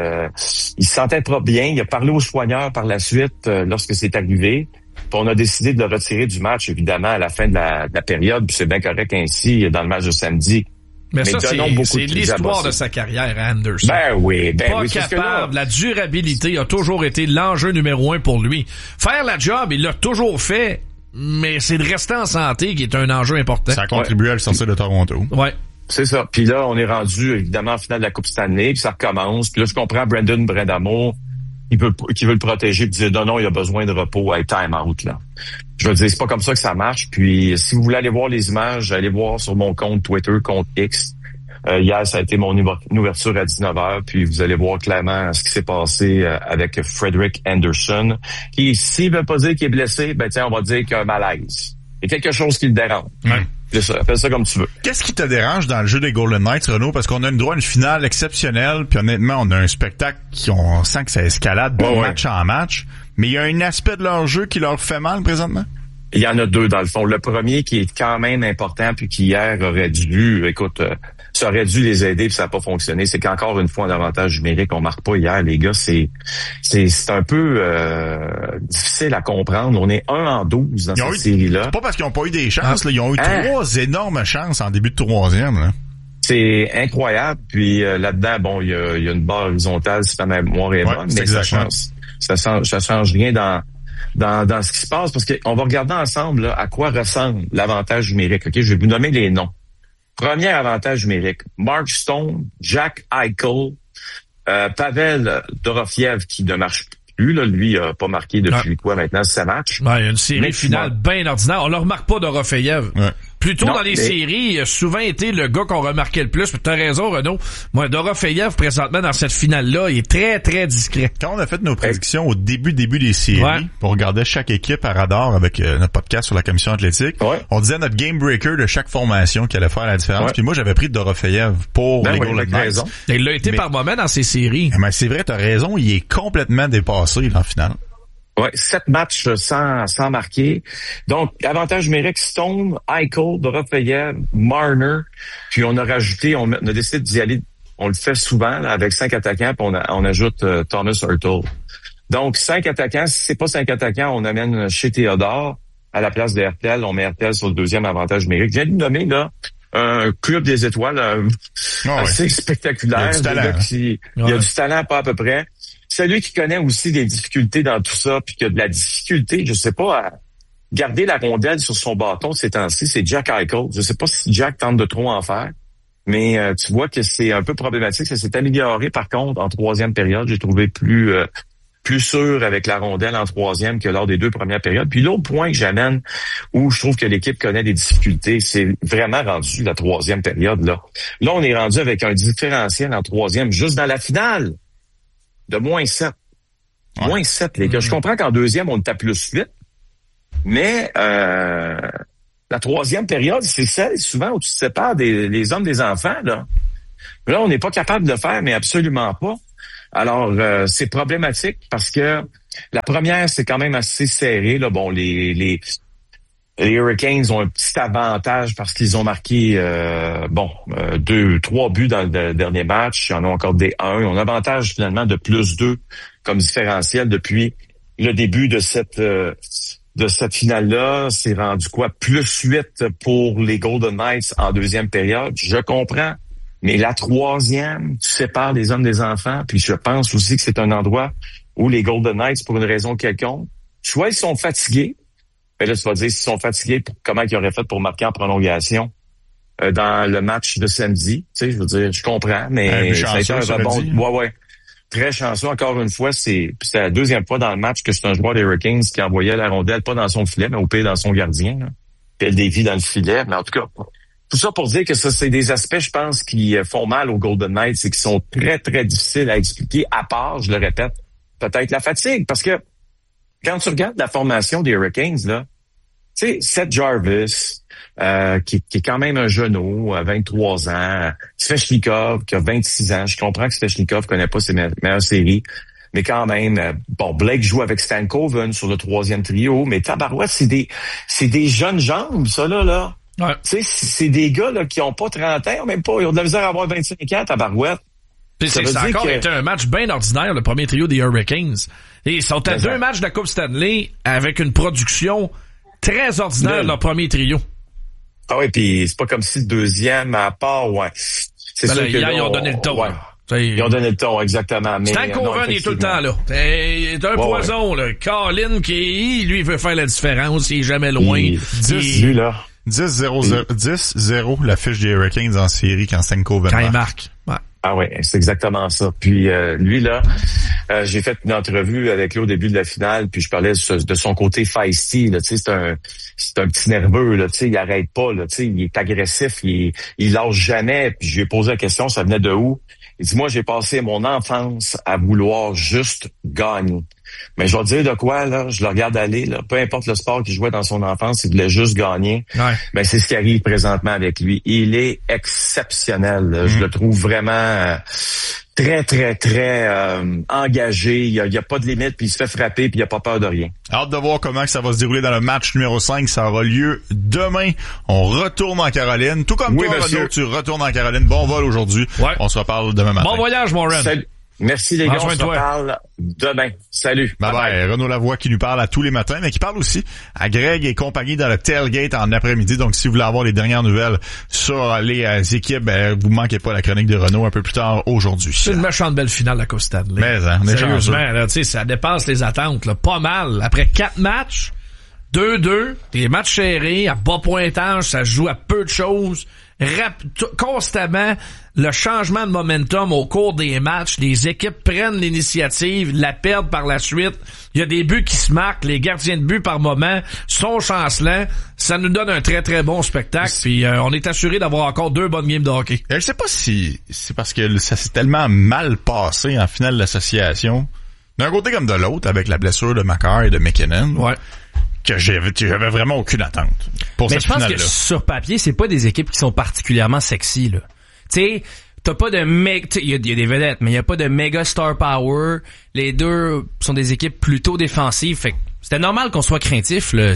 [SPEAKER 5] Il se sentait pas bien. Il a parlé au soigneur par la suite lorsque c'est arrivé. Puis on a décidé de le retirer du match, évidemment, à la fin de la période. Puis c'est bien correct ainsi dans le match de samedi.
[SPEAKER 2] Mais ça, c'est l'histoire de sa carrière, Andersen.
[SPEAKER 5] Ben oui.
[SPEAKER 2] Pas capable. La durabilité a toujours été l'enjeu numéro 1 pour lui. Faire la job, il l'a toujours fait, mais c'est de rester en santé qui est un enjeu important.
[SPEAKER 1] Ça a contribué à le sortir de Toronto.
[SPEAKER 2] Ouais.
[SPEAKER 5] C'est ça. Puis là, on est rendu, évidemment, en finale de la Coupe Stanley, puis ça recommence. Puis là, je comprends Brandon Brind'Amour qui veut le protéger, puis dire non, il a besoin de repos, time out, là. Je veux dire, c'est pas comme ça que ça marche. Puis si vous voulez aller voir les images, allez voir sur mon compte Twitter, compte X. Hier, ça a été mon ouverture à 19h, puis vous allez voir clairement ce qui s'est passé avec Frederik Andersen, qui, s'il veut pas dire qu'il est blessé, ben tiens, on va dire qu'il y a un malaise. Il y a quelque chose qui le dérange.
[SPEAKER 1] Ouais.
[SPEAKER 5] Appelle ça comme tu veux.
[SPEAKER 1] Qu'est-ce qui te dérange dans le jeu des Golden Knights, Renaud? Parce qu'on a droit à une finale exceptionnelle, puis honnêtement, on a un spectacle on sent que ça escalade de match en match. Mais il y a un aspect de leur jeu qui leur fait mal présentement?
[SPEAKER 5] Il y en a 2 dans le fond. Le premier qui est quand même important, puis qui hier aurait dû, ça aurait dû les aider, puis ça n'a pas fonctionné. C'est qu'encore une fois, en avantage numérique, on marque pas hier, les gars. C'est un peu difficile à comprendre. On est 1-12 dans cette série-là.
[SPEAKER 1] C'est pas parce qu'ils n'ont pas eu des chances. Là, ils ont eu 3 énormes chances en début de 3e. Là.
[SPEAKER 5] C'est incroyable. Puis là-dedans, bon, il y a une barre horizontale, si ma mémoire est bonne, mais ça change rien dans ce qui se passe, parce qu'on va regarder ensemble là, à quoi ressemble l'avantage numérique. Ok, je vais vous nommer les noms. Premier avantage numérique, Mark Stone, Jack Eichel, Pavel Dorofiev qui ne marche plus. Là, lui, il a pas marqué depuis maintenant 7 matchs.
[SPEAKER 2] Ouais, il y a une série finale bien ordinaire. On ne remarque pas Dorofiev. Ouais. Plutôt dans les séries, il a souvent été le gars qu'on remarquait le plus. T'as raison, Renaud. Moi, Dorofeyev, présentement, dans cette finale-là, il est très, très discret.
[SPEAKER 1] Quand on a fait nos prédictions au début des séries, on regardait chaque équipe à radar avec notre podcast sur la commission athlétique, on disait notre game breaker de chaque formation qui allait faire la différence. Puis moi, j'avais pris Dorofeyev pour les Golden Knights.
[SPEAKER 2] Il l'a été par moment dans ces séries.
[SPEAKER 1] Mais c'est vrai, t'as raison, il est complètement dépassé en finale.
[SPEAKER 5] Ouais, 7 matchs sans marquer. Donc, avantage numérique, Stone, Eichel, Dorofeyev, Marner. Puis on a rajouté, on a décidé d'y aller, on le fait souvent là, avec 5 attaquants, puis on ajoute Thomas Hertl. Donc, 5 attaquants. Si c'est pas 5 attaquants, on amène chez Théodore à la place de Hertl. On met Hertl sur le 2e avantage numérique. Je viens de nommer là un club des étoiles assez spectaculaire. Il y a du talent, pas à peu près. Celui qui connaît aussi des difficultés dans tout ça, puis qui a de la difficulté, je sais pas, garder la rondelle sur son bâton ces temps-ci, c'est Jack Eichel. Je sais pas si Jack tente de trop en faire, mais tu vois que c'est un peu problématique. Ça s'est amélioré, par contre, en troisième période. J'ai trouvé plus sûr avec la rondelle en troisième que lors des 2 premières périodes. Puis l'autre point que j'amène, où je trouve que l'équipe connaît des difficultés, c'est vraiment rendu la troisième période. Là, on est rendu avec un différentiel en troisième, juste dans la finale, de -7. Ouais. -7, les gars. Je comprends qu'en deuxième, on est à +8. Mais la troisième période, c'est celle souvent où tu te sépares les hommes des enfants. Là, on n'est pas capable de le faire, mais absolument pas. Alors, c'est problématique parce que la première, c'est quand même assez serré. Là. Bon, les Hurricanes ont un petit avantage parce qu'ils ont marqué 3 buts dans le dernier match. Ils en ont encore des 1. Ils ont un avantage finalement de +2 comme différentiel depuis le début de cette finale-là. C'est rendu quoi? +8 pour les Golden Knights en deuxième période. Je comprends. Mais la troisième, tu sépares les hommes des enfants, puis je pense aussi que c'est un endroit où les Golden Knights, pour une raison quelconque, soit ils sont fatigués, ben là, tu vas dire, s'ils sont fatigués, comment ils auraient fait pour marquer en prolongation dans le match de samedi. Tu sais, je veux dire, je comprends, mais ça a été un rebond. Ouais. Très chanceux. Encore une fois, c'est la deuxième fois dans le match que c'est un joueur des Hurricanes qui envoyait la rondelle, pas dans son filet, mais au pire dans son gardien. Là. Puis elle dévie dans le filet, mais en tout cas... Tout ça pour dire que ça, c'est des aspects, je pense, qui font mal aux Golden Knights et qui sont très, très difficiles à expliquer, à part, je le répète, peut-être la fatigue. Parce que quand tu regardes la formation des Hurricanes, là, tu sais, Seth Jarvis, qui est quand même un genou, 23 ans, Svechnikov, qui a 26 ans. Je comprends que Svechnikov connaît pas ses meilleures séries. Mais quand même, Blake joue avec Stan Coven sur le troisième trio. Mais tabarouette, c'est des jeunes jambes, ça, là. Ouais. Tu sais, c'est des gars là qui ont pas 30 ans, même pas, ils ont de la misère à avoir 25 ans, tabarouette.
[SPEAKER 2] Puis ça a encore été un match bien ordinaire, le premier trio des Hurricanes. Et ils sont à 2 matchs de la Coupe Stanley avec une production très ordinaire de leur premier trio.
[SPEAKER 5] Ah oui, puis c'est pas comme si le deuxième à part, ouais. C'est sûr que
[SPEAKER 2] hier, ils ont donné le ton. Ouais.
[SPEAKER 5] Ils ont donné le ton, exactement. Mais
[SPEAKER 2] Stan Coven, il est tout le temps là. C'est un poison, là. Colin, lui, il veut faire la différence, il est jamais loin.
[SPEAKER 1] Lui, là. 10-0 la fiche des Hurricanes en série quand Stanko
[SPEAKER 2] quand il marque. Ouais.
[SPEAKER 5] Ah ouais, c'est exactement ça. Puis lui là, j'ai fait une entrevue avec lui au début de la finale, puis je parlais de son côté feisty. Là, tu sais, c'est un petit nerveux. Là, tu sais, il arrête pas. Là, tu sais, il est agressif, il lâche jamais. Puis je lui ai posé la question, ça venait de où? Il dit, moi, j'ai passé mon enfance à vouloir juste gagner. Mais je vais te dire de quoi, là, je le regarde aller, là, peu importe le sport qu'il jouait dans son enfance, il voulait juste gagner. Ouais. Ben, c'est ce qui arrive présentement avec lui. Il est exceptionnel. Je le trouve vraiment très, très, très engagé. Il y a pas de limite, puis il se fait frapper, puis il a pas peur de rien.
[SPEAKER 1] Hâte de voir comment ça va se dérouler dans le match numéro 5. Ça aura lieu demain. On retourne en Caroline. Tout comme toi, Renaud, tu retournes en Caroline. Bon vol aujourd'hui. Ouais. On se reparle demain matin.
[SPEAKER 2] Bon voyage, mon Ren.
[SPEAKER 5] Salut. Merci les gars, on se reparle demain. Salut.
[SPEAKER 1] Bye bye. Renaud Lavoie qui nous parle à tous les matins, mais qui parle aussi à Greg et compagnie dans le tailgate en après-midi. Donc si vous voulez avoir les dernières nouvelles sur les équipes, vous manquez pas la chronique de Renaud un peu plus tard aujourd'hui.
[SPEAKER 2] C'est une méchante belle finale à Coupe Stanley.
[SPEAKER 1] Mais
[SPEAKER 2] sérieusement, là, tu sais, ça dépasse les attentes, là, pas mal. Après 4 matchs, 2-2, des matchs serrés, à bas pointage, ça se joue à peu de choses. Constamment, le changement de momentum au cours des matchs, les équipes prennent l'initiative, la perdent par la suite. Il y a des buts qui se marquent, les gardiens de but par moment sont chancelants. Ça nous donne un très très bon spectacle. Puis on est assuré d'avoir encore 2 bonnes games de hockey.
[SPEAKER 1] Je sais pas si c'est parce que ça s'est tellement mal passé en finale d'association, d'un côté comme de l'autre, avec la blessure de Makar et de McKinnon. Ouais. Que j'avais vraiment aucune attente pour cette finale-là.
[SPEAKER 3] Mais je pense que sur papier, c'est pas des équipes qui sont particulièrement sexy, là. Tu sais, t'as pas de il y a des vedettes, mais il y a pas de méga star power. Les deux sont des équipes plutôt défensives. Fait que c'était normal qu'on soit craintif, là.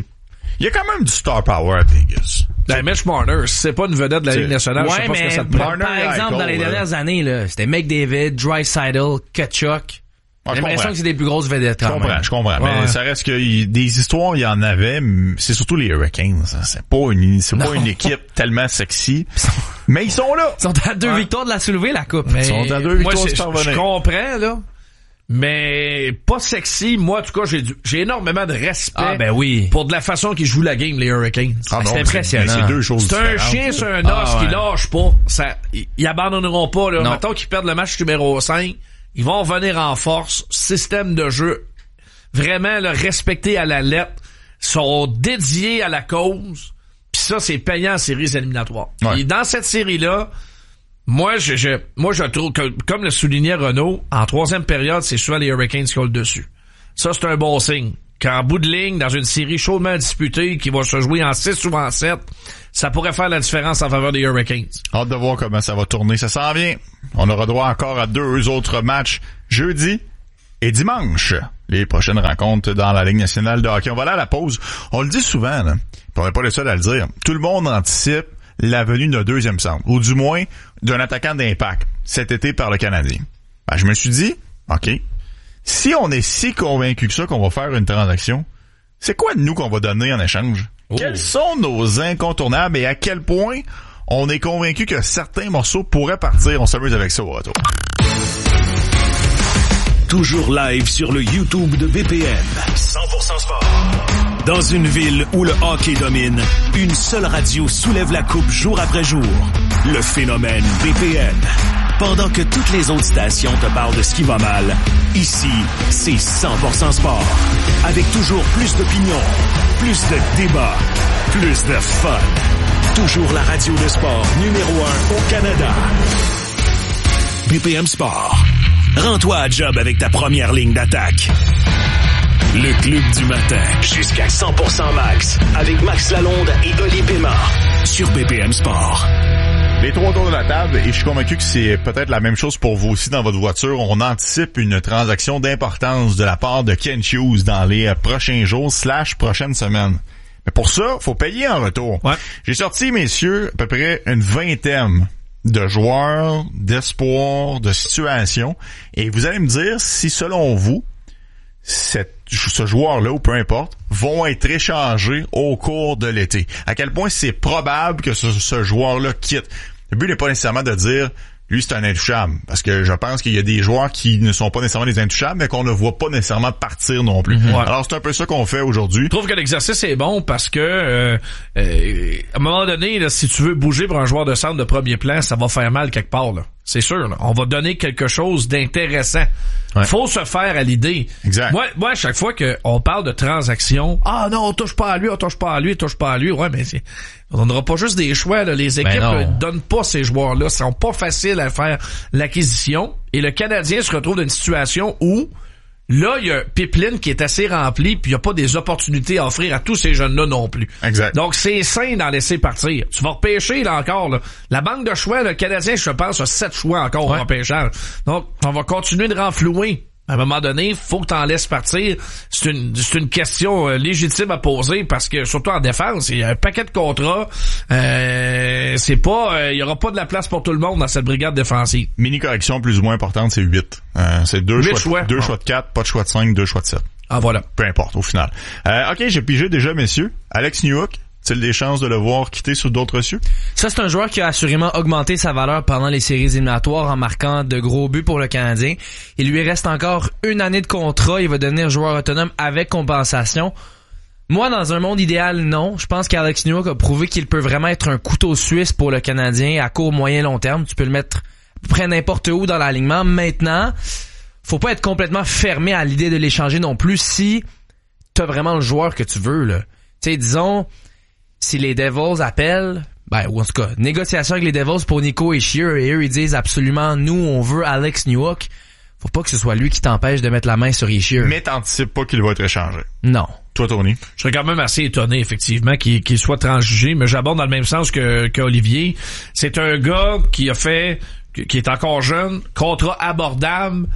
[SPEAKER 1] Il y a quand même du star power à Vegas.
[SPEAKER 2] Ben, Mitch Marner, c'est pas une vedette de la Ligue nationale, je sais pas ce que ça te prend.
[SPEAKER 3] Par exemple, dans les dernières années, là, c'était McDavid, Draisaitl, Tkachuk. J'ai l'impression que c'est des plus grosses vedettes.
[SPEAKER 1] Je comprends. Ouais. Mais ça reste que des histoires, il y en avait. C'est surtout les Hurricanes. C'est pas une équipe tellement sexy. Mais ils sont là.
[SPEAKER 3] Ils sont à 2 victoires de la soulever, la coupe.
[SPEAKER 1] Ils sont à 2 victoires de
[SPEAKER 2] je comprends, là. mais pas sexy. Moi, en tout cas, j'ai énormément de respect
[SPEAKER 3] oui.
[SPEAKER 2] pour de la façon qu'ils jouent la game, les Hurricanes.
[SPEAKER 3] C'est impressionnant.
[SPEAKER 1] C'est deux choses
[SPEAKER 2] différentes. C'est un chien, c'est un os qui lâche pas. Ils abandonneront pas. Là. Mettons qu'ils perdent le match numéro 5, ils vont revenir en force. Système de jeu vraiment là, respecté à la lettre. Sont dédiés à la cause. Puis ça, c'est payant en séries éliminatoires. Ouais. Et dans cette série-là, moi, je trouve que, comme le soulignait Renaud, en 3e période, c'est souvent les Hurricanes qui ont le dessus. Ça, c'est un bon signe. Qu'en bout de ligne, dans une série chaudement disputée, qui va se jouer en 6 ou en 7, ça pourrait faire la différence en faveur des Hurricanes.
[SPEAKER 1] Hâte de voir comment ça va tourner. Ça s'en vient. On aura droit encore à 2 autres matchs jeudi et dimanche. Les prochaines rencontres dans la Ligue nationale de hockey. On va aller à la pause. On le dit souvent, là. On n'est pas les seuls à le dire. Tout le monde anticipe la venue d'un deuxième centre, ou du moins d'un attaquant d'impact cet été par le Canadien. Ben, je me suis dit, OK, si on est si convaincu que ça qu'on va faire une transaction, c'est quoi de nous qu'on va donner en échange? Quels sont nos incontournables et à quel point on est convaincu que certains morceaux pourraient partir? On s'amuse avec ça au retour.
[SPEAKER 4] Toujours live sur le YouTube de BPM. 100% sport. Dans une ville où le hockey domine, une seule radio soulève la coupe jour après jour. Le phénomène BPM. Pendant que toutes les autres stations te parlent de ce qui va mal, ici, c'est 100% sport. Avec toujours plus d'opinions, plus de débats, plus de fun. Toujours la radio de sport numéro 1 au Canada. BPM Sport. Rends-toi à job avec ta première ligne d'attaque. Le club du matin. Jusqu'à 100% max. Avec Max Lalonde et Oli Pema. Sur BPM Sport.
[SPEAKER 1] Les 3 autour de la table, et je suis convaincu que c'est peut-être la même chose pour vous aussi dans votre voiture. On anticipe une transaction d'importance de la part de Kent Hughes dans les prochains jours / prochaines semaines. Mais pour ça, faut payer en retour. Ouais. J'ai sorti, messieurs, à peu près une vingtaine de joueurs, d'espoir, de situations. Et vous allez me dire si, selon vous, ce joueur-là, ou peu importe, vont être échangés au cours de l'été. À quel point c'est probable que ce joueur-là quitte. Le but n'est pas nécessairement de dire lui, c'est un intouchable. Parce que je pense qu'il y a des joueurs qui ne sont pas nécessairement des intouchables, mais qu'on ne voit pas nécessairement partir non plus. Ouais. Alors, c'est un peu ça qu'on fait aujourd'hui.
[SPEAKER 2] Je trouve que l'exercice est bon parce que à un moment donné, là, si tu veux bouger pour un joueur de centre de premier plan, ça va faire mal quelque part. Là. C'est sûr. Là. On va donner quelque chose d'intéressant. Ouais. Faut se faire à l'idée.
[SPEAKER 1] Exact.
[SPEAKER 2] Moi, à chaque fois qu'on parle de transaction, ah non, on touche pas à lui, on touche pas à lui, on touche pas à lui. Ouais, mais on n'aura pas juste des choix. Là. Les équipes ne donnent pas ces joueurs-là. Ils sont pas faciles à faire l'acquisition. Et le Canadien se retrouve dans une situation où là, il y a un pipeline qui est assez rempli, puis il n'y a pas des opportunités à offrir à tous ces jeunes-là non plus.
[SPEAKER 1] Exact.
[SPEAKER 2] Donc, c'est sain d'en laisser partir. Tu vas repêcher, là, encore, là. La banque de choix, le Canadien, je pense, a 7 choix encore au repêchage. Donc, on va continuer de renflouer. À un moment donné, faut que t'en laisses partir. C'est une question légitime à poser parce que, surtout en défense, il y a un paquet de contrats. C'est pas, il y aura pas de la place pour tout le monde dans cette brigade défensive.
[SPEAKER 1] Mini correction plus ou moins importante, c'est 8. C'est 2 choix de 4, pas de choix de 5, 2 choix de 7.
[SPEAKER 2] Ah, voilà.
[SPEAKER 1] Peu importe, au final. OK, j'ai pigé déjà, messieurs. Alex Newhook. A-t-il des chances de le voir quitter sur d'autres cieux?
[SPEAKER 3] Ça, c'est un joueur qui a assurément augmenté sa valeur pendant les séries éliminatoires en marquant de gros buts pour le Canadien. Il lui reste encore 1 année de contrat. Il va devenir joueur autonome avec compensation. Moi, dans un monde idéal, non. Je pense qu'Alex Newhook a prouvé qu'il peut vraiment être un couteau suisse pour le Canadien à court, moyen, long terme. Tu peux le mettre à peu près n'importe où dans l'alignement. Maintenant, faut pas être complètement fermé à l'idée de l'échanger non plus si t'as vraiment le joueur que tu veux, là. Tu sais, disons, si les Devils appellent, ou en tout cas, négociation avec les Devils pour Nico Hischier, et eux, ils disent absolument, nous, on veut Alex Newhook. Faut pas que ce soit lui qui t'empêche de mettre la main sur Hischier.
[SPEAKER 1] Mais t'anticipes pas qu'il va être échangé.
[SPEAKER 3] Non.
[SPEAKER 1] Toi, Tony?
[SPEAKER 2] Je serais quand même assez étonné, effectivement, qu'il soit transjugé, mais j'aborde dans le même sens qu'Olivier. C'est un gars qui est encore jeune, contrat abordable.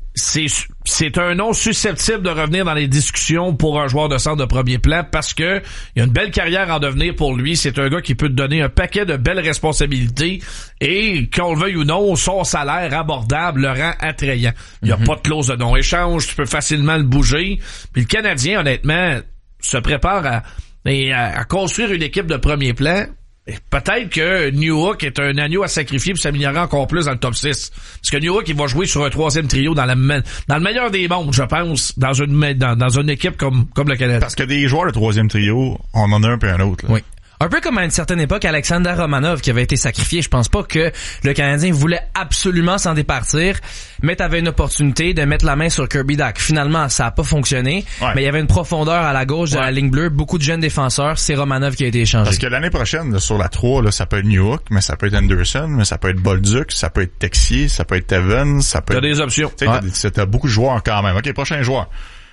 [SPEAKER 2] C'est un nom susceptible de revenir dans les discussions pour un joueur de centre de premier plan parce que il y a une belle carrière en devenir pour lui. C'est un gars qui peut te donner un paquet de belles responsabilités et, qu'on le veuille ou non, son salaire abordable le rend attrayant. Il n'y a pas de clause de non-échange, tu peux facilement le bouger. Puis le Canadien, honnêtement, se prépare à construire une équipe de premier plan Peut-être que Newhook est un agneau à sacrifier pour s'améliorer encore plus dans le top 6. Parce que Newhook, il va jouer sur un 3e trio dans le meilleur des mondes, je pense, dans une équipe comme le Canadien.
[SPEAKER 1] Parce que des joueurs de 3e trio, on en a un puis un autre. Là.
[SPEAKER 3] Oui. Un peu comme à une certaine époque, Alexander Romanov qui avait été sacrifié. Je pense pas que le Canadien voulait absolument s'en départir, mais t'avais une opportunité de mettre la main sur Kirby Dach. Finalement, ça a pas fonctionné, mais il y avait une profondeur à la gauche de la ligne bleue, beaucoup de jeunes défenseurs. C'est Romanov qui a été échangé.
[SPEAKER 1] Parce que l'année prochaine, là, sur la 3, là, ça peut être Newhook, mais ça peut être Anderson, mais ça peut être Bolduc, ça peut être Texier, ça peut être Evans, ça peut être...
[SPEAKER 2] T'as des options.
[SPEAKER 1] T'as beaucoup de joueurs quand même. OK, prochain joueur.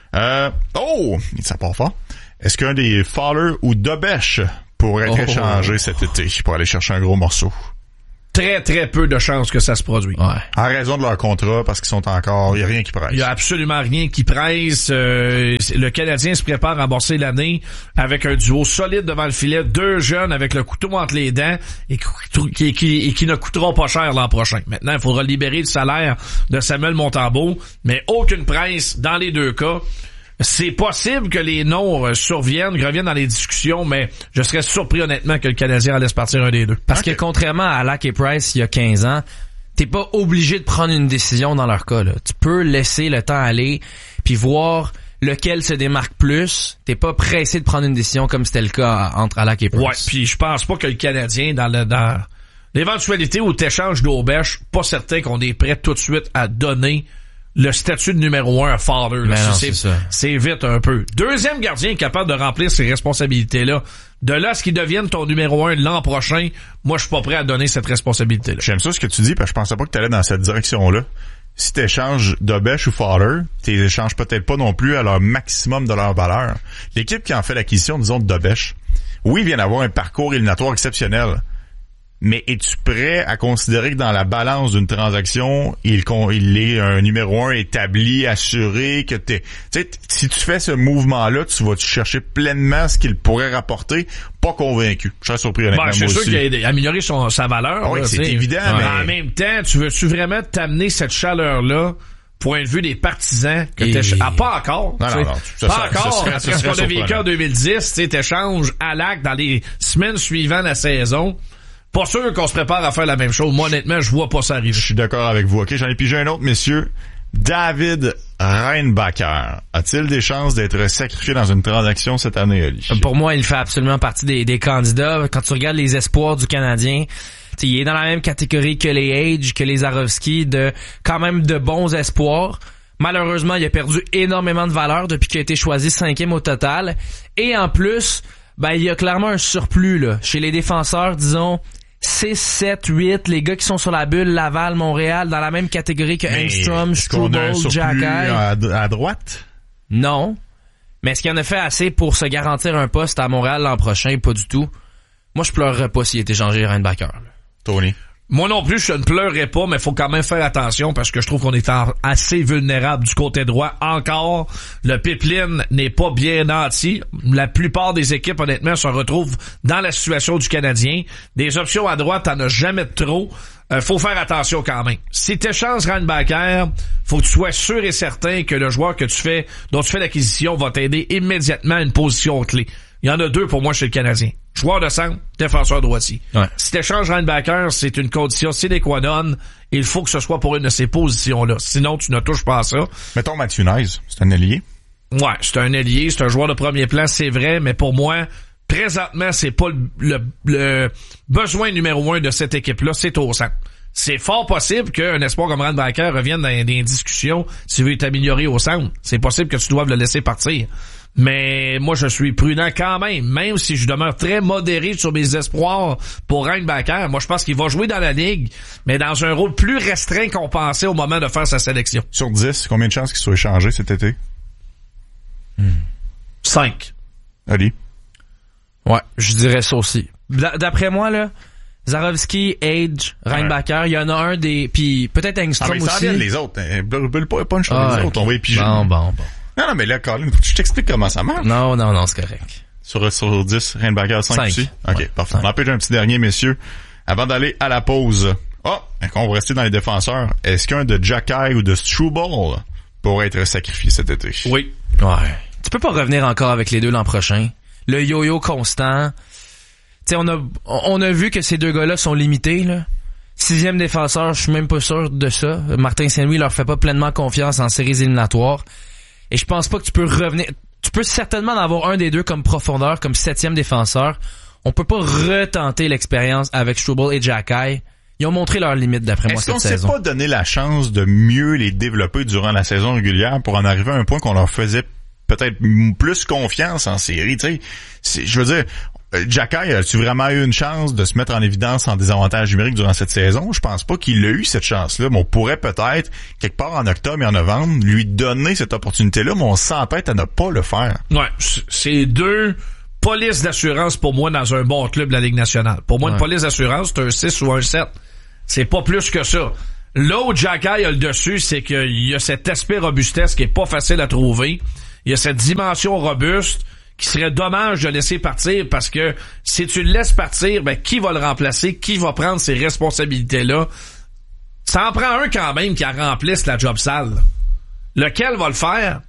[SPEAKER 1] Ça part fort. Est-ce qu'un des Fowler ou Dobèche pour être échangé cet été pour aller chercher un gros morceau?
[SPEAKER 2] Très, très peu de chances que ça se produise.
[SPEAKER 3] Ouais.
[SPEAKER 1] En raison de leur contrat, parce qu'ils sont encore... Il n'y a rien qui presse.
[SPEAKER 2] Il y a absolument rien qui presse. Le Canadien se prépare à amorcer l'année avec un duo solide devant le filet, 2 jeunes avec le couteau entre les dents et qui ne coûteront pas cher l'an prochain. Maintenant, il faudra libérer le salaire de Samuel Montembeault, mais aucune presse dans les 2 cas. C'est possible que les noms reviennent dans les discussions, mais je serais surpris honnêtement que le Canadien en laisse partir un des 2.
[SPEAKER 3] Parce que contrairement à Lack et Price il y a 15 ans, t'es pas obligé de prendre une décision dans leur cas. Là. Tu peux laisser le temps aller puis voir lequel se démarque plus. T'es pas pressé de prendre une décision comme c'était le cas entre Lack et Price.
[SPEAKER 2] Ouais, puis je pense pas que le Canadien dans l'éventualité où t'échanges d'Aubèche, pas certain qu'on est prêt tout de suite à donner le statut de numéro 1 à Fowler. C'est vite un peu. 2e gardien capable de remplir ces responsabilités-là. De là à ce qu'il devienne ton numéro 1 l'an prochain, moi je suis pas prêt à donner cette responsabilité-là.
[SPEAKER 1] J'aime ça ce que tu dis, parce que je pensais pas que tu allais dans cette direction-là. Si tu échanges Dobèche ou Fowler, tu les échanges peut-être pas non plus à leur maximum de leur valeur. L'équipe qui en fait l'acquisition, disons, de Dobèche, oui, vient d'avoir un parcours éliminatoire exceptionnel. Mais es-tu prêt à considérer que dans la balance d'une transaction, il est un numéro 1 établi, assuré, que tu sais, si tu fais ce mouvement-là, tu vas chercher pleinement ce qu'il pourrait rapporter, pas convaincu. Je serais surpris honnêtement.
[SPEAKER 2] C'est sûr qu'il a amélioré sa valeur.
[SPEAKER 1] Oui, c'est évident,
[SPEAKER 2] mais en même temps, tu veux-tu vraiment t'amener cette chaleur-là? Point de vue des partisans que pas encore.
[SPEAKER 1] Non,
[SPEAKER 2] pas encore. Parce que ce qu'on a vécu en 2010, tu t'échanges à l'acte dans les semaines suivant la saison. Pas sûr qu'on se prépare à faire la même chose. Moi, honnêtement, je vois pas ça arriver.
[SPEAKER 1] Je suis d'accord avec vous. OK, j'en ai pigé un autre, messieurs. David Reinbacher a-t-il des chances d'être sacrifié dans une transaction cette année, Ali?
[SPEAKER 3] Pour moi, il fait absolument partie des candidats. Quand tu regardes les espoirs du Canadien, il est dans la même catégorie que les Age, que les Zarovski, quand même de bons espoirs. Malheureusement, il a perdu énormément de valeur depuis qu'il a été choisi 5e au total. Et en plus, il y a clairement un surplus là chez les défenseurs, disons 6, 7, 8, les gars qui sont sur la bulle, Laval, Montréal, dans la même catégorie que Engstrom, Struble, Jacky.
[SPEAKER 1] À droite?
[SPEAKER 3] Non. Mais est-ce qu'il en a fait assez pour se garantir un poste à Montréal l'an prochain? Pas du tout. Moi, je pleurerais pas s'il était échangé Reinbacher.
[SPEAKER 1] Tony?
[SPEAKER 2] Moi non plus, je ne pleurerais pas, mais faut quand même faire attention parce que je trouve qu'on est assez vulnérable du côté droit encore. Le pipeline n'est pas bien nanti. La plupart des équipes, honnêtement, se retrouvent dans la situation du Canadien. Des options à droite, t'en as jamais de trop. Faut faire attention quand même. Si t'échanges Reinbacher, faut que tu sois sûr et certain que le joueur dont tu fais l'acquisition va t'aider immédiatement à une position clé. Il y en a 2 pour moi chez le Canadien. Joueur de centre, défenseur droitier. Ouais. Si t'échanges Reinbacher, c'est une condition sine qua non. Il faut que ce soit pour une de ces positions-là. Sinon, tu ne touches pas à ça.
[SPEAKER 1] Mettons Mathieu Nice, c'est un ailier.
[SPEAKER 2] Ouais, c'est un ailier, c'est un joueur de premier plan, c'est vrai, mais pour moi, présentement, c'est pas le besoin numéro 1 de cette équipe-là, c'est au centre. C'est fort possible qu'un espoir comme Reinbacher revienne dans des discussions s'il veut t'améliorer au centre. C'est possible que tu doives le laisser partir. Mais moi, je suis prudent quand même si je demeure très modéré sur mes espoirs pour Reinbacher. Moi, je pense qu'il va jouer dans la Ligue, mais dans un rôle plus restreint qu'on pensait au moment de faire sa sélection.
[SPEAKER 1] Sur 10, combien de chances qu'il soit échangé cet été?
[SPEAKER 2] 5.
[SPEAKER 1] Ali?
[SPEAKER 3] Ouais, je dirais ça aussi. D'après moi, là, Zarovski, Age, Reinbacher, il y en a un des... Puis peut-être Engstrom aussi.
[SPEAKER 1] Mais ça les autres. Bulle pas une chose les autres. On va épiger.
[SPEAKER 3] Bon.
[SPEAKER 1] Non, mais là, Colin, je t'explique comment ça marche.
[SPEAKER 3] Non, c'est correct.
[SPEAKER 1] Sur 10, Reinbacher 5 aussi? OK, ouais, parfait. 5. On en pêche un petit dernier, messieurs. Avant d'aller à la pause. On va rester dans les défenseurs. Est-ce qu'un de Jacky ou de Struble pourrait être sacrifié cet été?
[SPEAKER 2] Oui.
[SPEAKER 3] Ouais. Tu peux pas revenir encore avec les 2 l'an prochain. Le yo-yo constant. sais, on a vu que ces deux gars-là sont limités, là. 6e défenseur, je suis même pas sûr de ça. Martin Saint-Louis leur fait pas pleinement confiance en séries éliminatoires. Et je pense pas que tu peux revenir. Tu peux certainement en avoir un des deux comme profondeur, comme 7e défenseur. On peut pas retenter l'expérience avec Struble et Xhekaj. Ils ont montré leurs limites d'après moi cette saison.
[SPEAKER 1] Est-ce qu'on s'est pas donné la chance de mieux les développer durant la saison régulière pour en arriver à un point qu'on leur faisait peut-être plus confiance en série, tu sais? Je veux dire, Xhekaj, as-tu vraiment eu une chance de se mettre en évidence en désavantage numérique durant cette saison? Je pense pas qu'il a eu cette chance-là, mais on pourrait peut-être, quelque part en octobre et en novembre, lui donner cette opportunité-là, mais on s'entête à ne pas le faire.
[SPEAKER 2] Ouais, c'est deux polices d'assurance pour moi dans un bon club de la Ligue nationale. Pour moi, une police d'assurance, c'est un 6 ou un 7. C'est pas plus que ça. Là où Xhekaj a le dessus, c'est qu'il y a cet aspect robustesse qui est pas facile à trouver. Il y a cette dimension robuste qui serait dommage de laisser partir parce que si tu le laisses partir, ben qui va le remplacer? Qui va prendre ces responsabilités-là? Ça en prend un quand même qui remplisse la job sale. Lequel va le faire?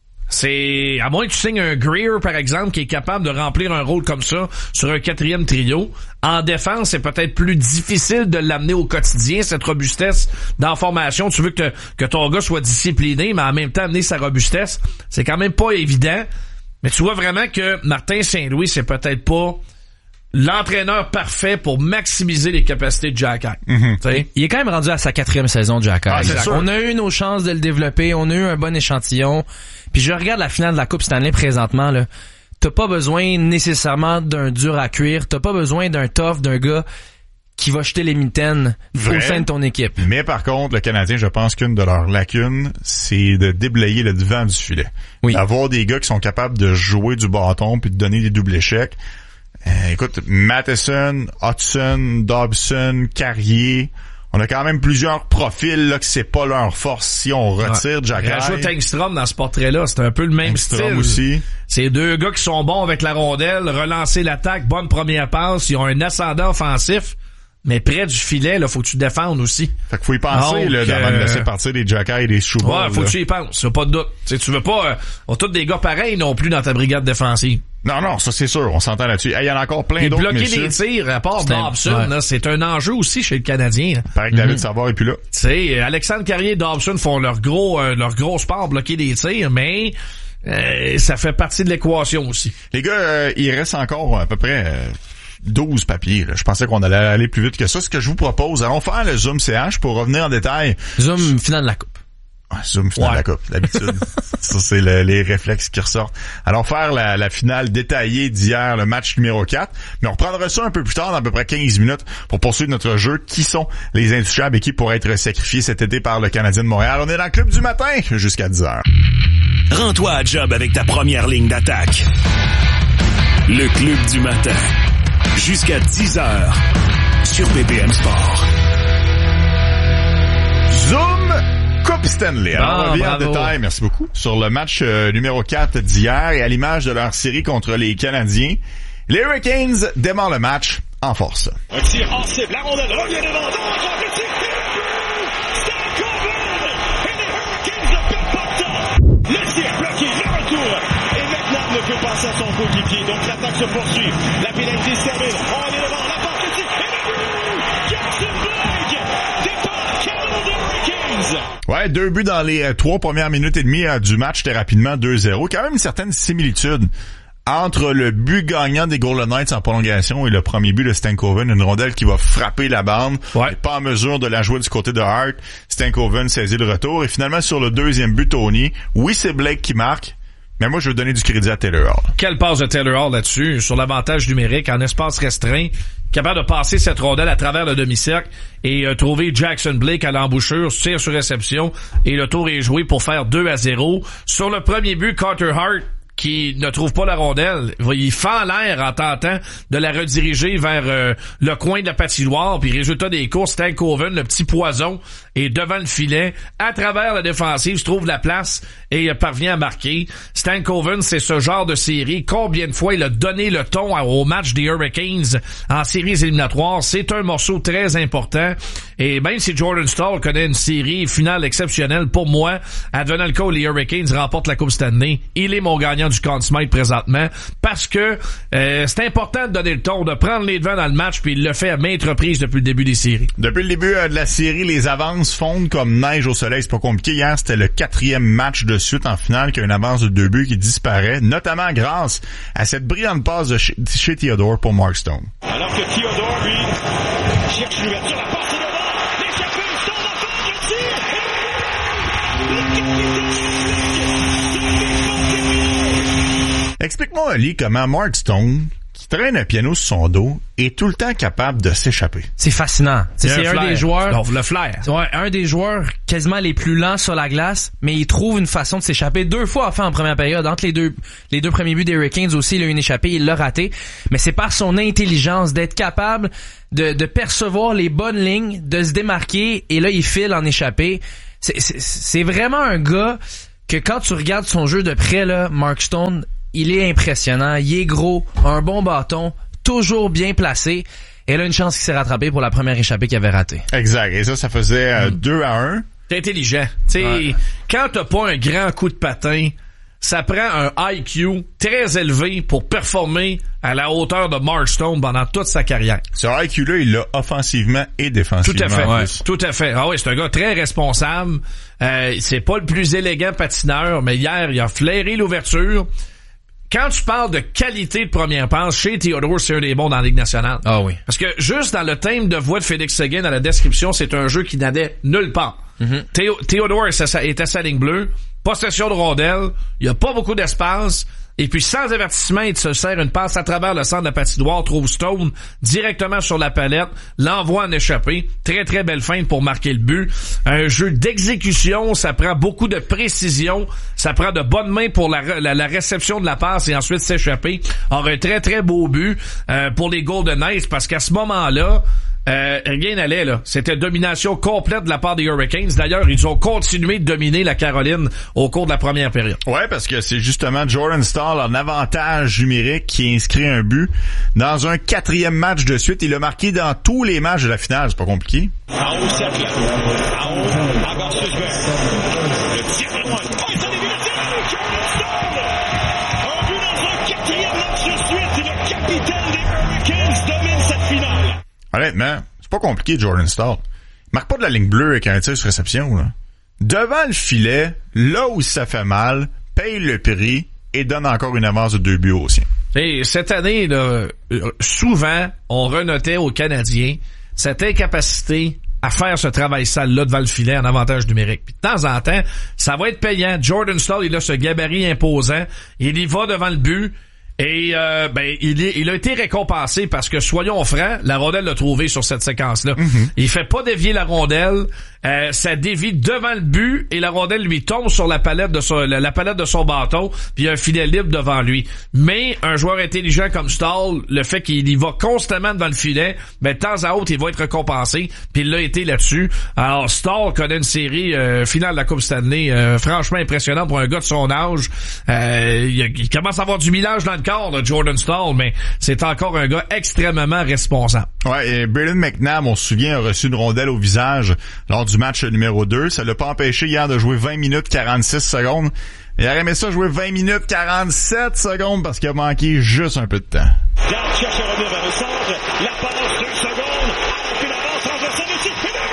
[SPEAKER 2] C'est, à moins que tu signes un Greer, par exemple, qui est capable de remplir un rôle comme ça sur un 4e trio. En défense, c'est peut-être plus difficile de l'amener au quotidien, cette robustesse dans la formation. Tu veux que ton gars soit discipliné, mais en même temps amener sa robustesse, c'est quand même pas évident. Mais tu vois vraiment que Martin Saint-Louis, c'est peut-être pas l'entraîneur parfait pour maximiser les capacités de Xhekaj.
[SPEAKER 3] Il est quand même rendu à sa 4e saison, Xhekaj. On a eu nos chances de le développer, on a eu un bon échantillon. Puis je regarde la finale de la Coupe Stanley présentement, là. T'as pas besoin nécessairement d'un dur à cuire, t'as pas besoin d'un tough, d'un gars qui va jeter les mitaines au sein de ton équipe.
[SPEAKER 1] Mais par contre, le Canadien, je pense qu'une de leurs lacunes, c'est de déblayer le devant du filet. Oui. D'avoir des gars qui sont capables de jouer du bâton puis de donner des doubles échecs. Écoute, Matheson, Hudson, Dobson, Carrier, on a quand même plusieurs profils là que c'est pas leur force si on retire Xhekaj.
[SPEAKER 2] Rajoute Engstrom dans ce portrait-là, c'est un peu le même style. Aussi. C'est deux gars qui sont bons avec la rondelle, relancer l'attaque, bonne première passe, ils ont un ascendant offensif. Mais près du filet, là, faut que tu défendes aussi.
[SPEAKER 1] Fait qu'il faut y penser, donc, là, avant de laisser partir des Xhekaj et des Struble.
[SPEAKER 2] Ouais, faut que tu y penses, y'a pas de doute. T'sais, tu veux pas, on a tous des gars pareils non plus dans ta brigade défensive.
[SPEAKER 1] Non, ça c'est sûr, on s'entend là-dessus. Il y en a encore plein d'autres.
[SPEAKER 2] Bloquer des tirs, à part Dobson, là, c'est un enjeu aussi chez le Canadien.
[SPEAKER 1] Pareil que David Savard est plus là.
[SPEAKER 2] Tu sais, Alexandre Carrier et Dobson font leur gros sport, bloquer des tirs, mais ça fait partie de l'équation aussi.
[SPEAKER 1] Les gars, il reste encore à peu près 12 papiers. Là. Je pensais qu'on allait aller plus vite que ça. Ce que je vous propose, allons faire le Zoom CH pour revenir en détail.
[SPEAKER 3] Zoom finale de la Coupe.
[SPEAKER 1] Ouais, Zoom finale de la Coupe, d'habitude. Ça, c'est les réflexes qui ressortent. Allons faire la finale détaillée d'hier, le match numéro 4. Mais on reprendra ça un peu plus tard, dans à peu près 15 minutes, pour poursuivre notre jeu. Qui sont les intouchables et qui pourraient être sacrifiés cet été par le Canadien de Montréal? On est dans le Club du matin jusqu'à 10h.
[SPEAKER 4] Rends-toi à job avec ta première ligne d'attaque. Le Club du matin. Jusqu'à 10h sur BPM Sport.
[SPEAKER 1] Zoom Coupe Stanley. Alors, on revient en détail, merci beaucoup, sur le match numéro 4 d'hier et à l'image de leur série contre les Canadiens. Les Hurricanes démarrent le match en force.
[SPEAKER 6] Un tir en cible, la rondelle revient devant, le tir, le tir bloqué, le retour. Ne peut passer à son coéquipier, donc l'attaque se poursuit. La pénalité se termine. On est devant, la porte ici. Et le but! Jackson Blake! Départ Canadian Hurricanes!
[SPEAKER 1] Ouais, 2 buts dans les 3 premières minutes et demie du match. C'était rapidement 2-0. Quand même une certaine similitude entre le but gagnant des Golden Knights en prolongation et le premier but de Stankoven. Une rondelle qui va frapper la bande. Ouais. Pas en mesure de la jouer du côté de Hart. Stankoven saisit le retour. Et finalement, sur le deuxième but, Tony, oui, c'est Blake qui marque. Mais moi, je veux donner du crédit à Taylor Hall.
[SPEAKER 2] Quelle passe de Taylor Hall là-dessus, sur l'avantage numérique, en espace restreint, capable de passer cette rondelle à travers le demi-cercle et trouver Jackson Blake à l'embouchure, tir sur réception, et le tour est joué pour faire 2-0. Sur le premier but, Carter Hart, qui ne trouve pas la rondelle, il fend l'air en tentant de la rediriger vers le coin de la patinoire, puis résultat des courses, Stankoven, le petit poison, est devant le filet, à travers la défensive, se trouve la place et parvient à marquer. Stankoven, c'est ce genre de série. Combien de fois il a donné le ton au match des Hurricanes en séries éliminatoires? C'est un morceau très important. Et même si Jordan Staal connaît une série finale exceptionnelle, pour moi, advenant le cas où les Hurricanes remportent la Coupe Stanley, il est mon gagnant gagnant du Conn Smythe présentement, parce que c'est important de donner le ton, de prendre les devants dans le match, puis il le fait à maintes reprises depuis le début des séries.
[SPEAKER 1] Depuis le début de la série, les avances fondent comme neige au soleil. C'est pas compliqué. Hier, c'était le 4e match de suite en finale qu'il y a une avance de 2 buts qui disparaît, notamment grâce à cette brillante passe de chez Theodore pour Mark Stone.
[SPEAKER 6] Alors que Theodore, lui, cherche l'ouverture, la passe est devant, l'échappée, Stone encore, le tir,
[SPEAKER 1] Explique-moi, Ali, comment Mark Stone, qui traîne un piano sur son dos, est tout le temps capable de s'échapper.
[SPEAKER 3] C'est fascinant. C'est un des joueurs...
[SPEAKER 2] Donc, le flair.
[SPEAKER 3] Ouais, un des joueurs quasiment les plus lents sur la glace, mais il trouve une façon de s'échapper. 2 fois, enfin, en première période. Entre les deux premiers buts des Hurricanes aussi, il a une échappée, il l'a raté. Mais c'est par son intelligence d'être capable de percevoir les bonnes lignes, de se démarquer, et là, il file en échappée. C'est vraiment un gars que quand tu regardes son jeu de près, là, Mark Stone, il est impressionnant, il est gros, un bon bâton, toujours bien placé. Et là, une chance qu'il s'est rattrapé pour la première échappée qu'il avait ratée.
[SPEAKER 1] Exact. Et ça faisait 2-1.
[SPEAKER 2] T'es intelligent. Tu sais, quand t'as pas un grand coup de patin, ça prend un IQ très élevé pour performer à la hauteur de Mark Stone pendant toute sa carrière.
[SPEAKER 1] Ce IQ-là, il l'a offensivement et défensivement.
[SPEAKER 2] Tout à fait.
[SPEAKER 1] Ouais.
[SPEAKER 2] Tout à fait. Ah oui, c'est un gars très responsable. C'est pas le plus élégant patineur, mais hier, il a flairé l'ouverture. Quand tu parles de qualité de première passe, chez Theodore, c'est un des bons dans la Ligue nationale.
[SPEAKER 3] Ah oui.
[SPEAKER 2] Parce que juste dans le thème de voix de Félix Seguin, dans la description, c'est un jeu qui n'allait nulle part. Mm-hmm. Theodore est à sa ligne bleue, possession de rondelle, il y a pas beaucoup d'espace, et puis sans avertissement, il se sert une passe à travers le centre de la patinoire, trouve Stone directement sur la palette, l'envoie en échappée. Très très belle feinte pour marquer le but. Un jeu d'exécution, ça prend beaucoup de précision, ça prend de bonnes mains pour la réception de la passe et ensuite s'échapper. Alors un très très beau but pour les Golden Knights, parce qu'à ce moment-là, rien n'allait, là. C'était domination complète de la part des Hurricanes. D'ailleurs, ils ont continué de dominer la Caroline au cours de la première période.
[SPEAKER 1] Ouais, parce que c'est justement Jordan Staal en avantage numérique qui inscrit un but dans un 4e match de suite. Il a marqué dans tous les matchs de la finale. C'est pas compliqué.
[SPEAKER 6] En haut, cercle. En haut, à gauche, le tir de loin. Oh, il s'en est vu le tir! Jordan Staal! Un but dans un 4e match de suite. Et le capitaine des Hurricanes domine cette finale.
[SPEAKER 1] Honnêtement, c'est pas compliqué, Jordan Staal. Il marque pas de la ligne bleue avec un tir sur réception, là. Devant le filet, là où ça fait mal, paye le prix et donne encore une avance de 2 buts aux siens.
[SPEAKER 2] Et cette année, là, souvent, on renotait aux Canadiens cette incapacité à faire ce travail sale-là devant le filet en avantage numérique. Puis de temps en temps, ça va être payant. Jordan Staal, il a ce gabarit imposant. Il y va devant le but. Et il a été récompensé parce que, soyons francs, la rondelle l'a trouvé sur cette séquence-là. Mm-hmm. Il fait pas dévier la rondelle, ça dévie devant le but et la rondelle lui tombe sur la palette de son bâton, puis il y a un filet libre devant lui. Mais un joueur intelligent comme Staal, le fait qu'il y va constamment devant le filet, de temps à autre, il va être récompensé, puis il l'a été là-dessus. Alors Staal connaît une série finale de la Coupe Stanley franchement impressionnante pour un gars de son âge. Il commence à avoir du millage dans le corps de Jordan Staal, mais c'est encore un gars extrêmement responsable.
[SPEAKER 1] Ouais, et Brayden McNabb, on se souvient, a reçu une rondelle au visage lors du match numéro 2. Ça l'a pas empêché hier de jouer 20 minutes 46 secondes. Il aurait aimé ça jouer 20 minutes 47 secondes parce qu'il a manqué juste un peu de temps.
[SPEAKER 6] Garde cherche à revenir vers le centre. La passe, 2 secondes. Puis l'avance en descend ici.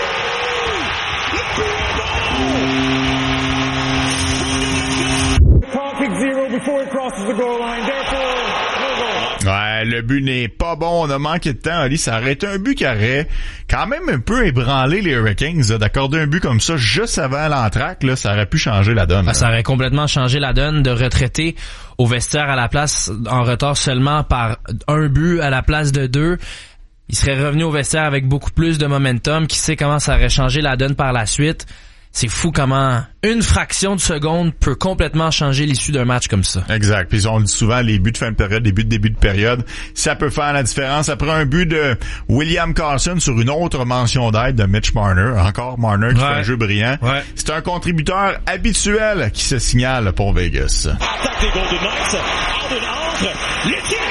[SPEAKER 1] Ouais, le but n'est pas bon. On a manqué de temps, Ali. Ça aurait été un but qui aurait quand même un peu ébranlé les Hurricanes, là, d'accorder un but comme ça juste avant l'entracte, là, ça aurait pu changer la donne.
[SPEAKER 3] Ça aurait complètement changé la donne de retraiter au vestiaire à la place, en retard seulement par 1 but à la place de 2. Il serait revenu au vestiaire avec beaucoup plus de momentum. Qui sait comment ça aurait changé la donne par la suite. C'est fou comment une fraction de seconde peut complètement changer l'issue d'un match comme ça.
[SPEAKER 1] Exact. Puis on dit souvent les buts de fin de période, les buts de début de période, ça peut faire la différence. Après un but de William Karlsson sur une autre mention d'aide de Mitch Marner, encore Marner qui fait un jeu brillant. Ouais. C'est un contributeur habituel qui se signale pour Vegas.
[SPEAKER 6] Attaque des Golden Knights. Alden entre. Le tir.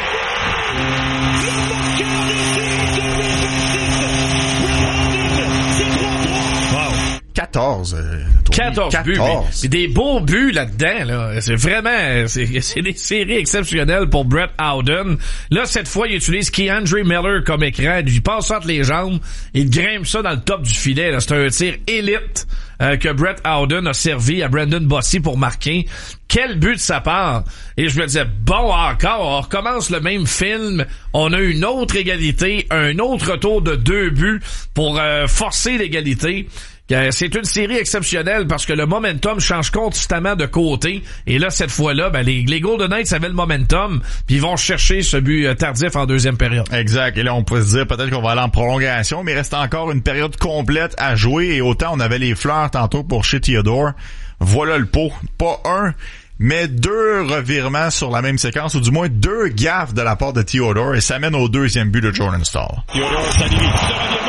[SPEAKER 1] 14
[SPEAKER 2] buts. Mais des beaux buts là-dedans, là. C'est vraiment, c'est des séries exceptionnelles pour Brett Howden. Là, cette fois, il utilise Keandre Miller comme écran. Il passe entre les jambes. Il grimpe ça dans le top du filet, là. C'est un tir élite. Que Brett Howden a servi à Brandon Bossy pour marquer. Quel but de sa part! Et je me disais, bon, encore, on recommence le même film. On a une autre égalité, un autre retour de 2 buts pour forcer l'égalité. C'est une série exceptionnelle parce que le momentum change constamment de côté. Et là, cette fois-là, ben, les Golden Knights avaient le momentum, puis ils vont chercher ce but tardif en deuxième période.
[SPEAKER 1] Exact. Et là, on pourrait se dire peut-être qu'on va aller en prolongation, mais il reste encore une période complète à jouer. Et autant on avait les fleurs tantôt pour chez Theodore. Voilà le pot. Pas un, mais 2 revirements sur la même séquence, ou du moins 2 gaffes de la part de Theodore, et ça mène au 2e but de Jordan Staal.
[SPEAKER 6] Theodore, ça limite.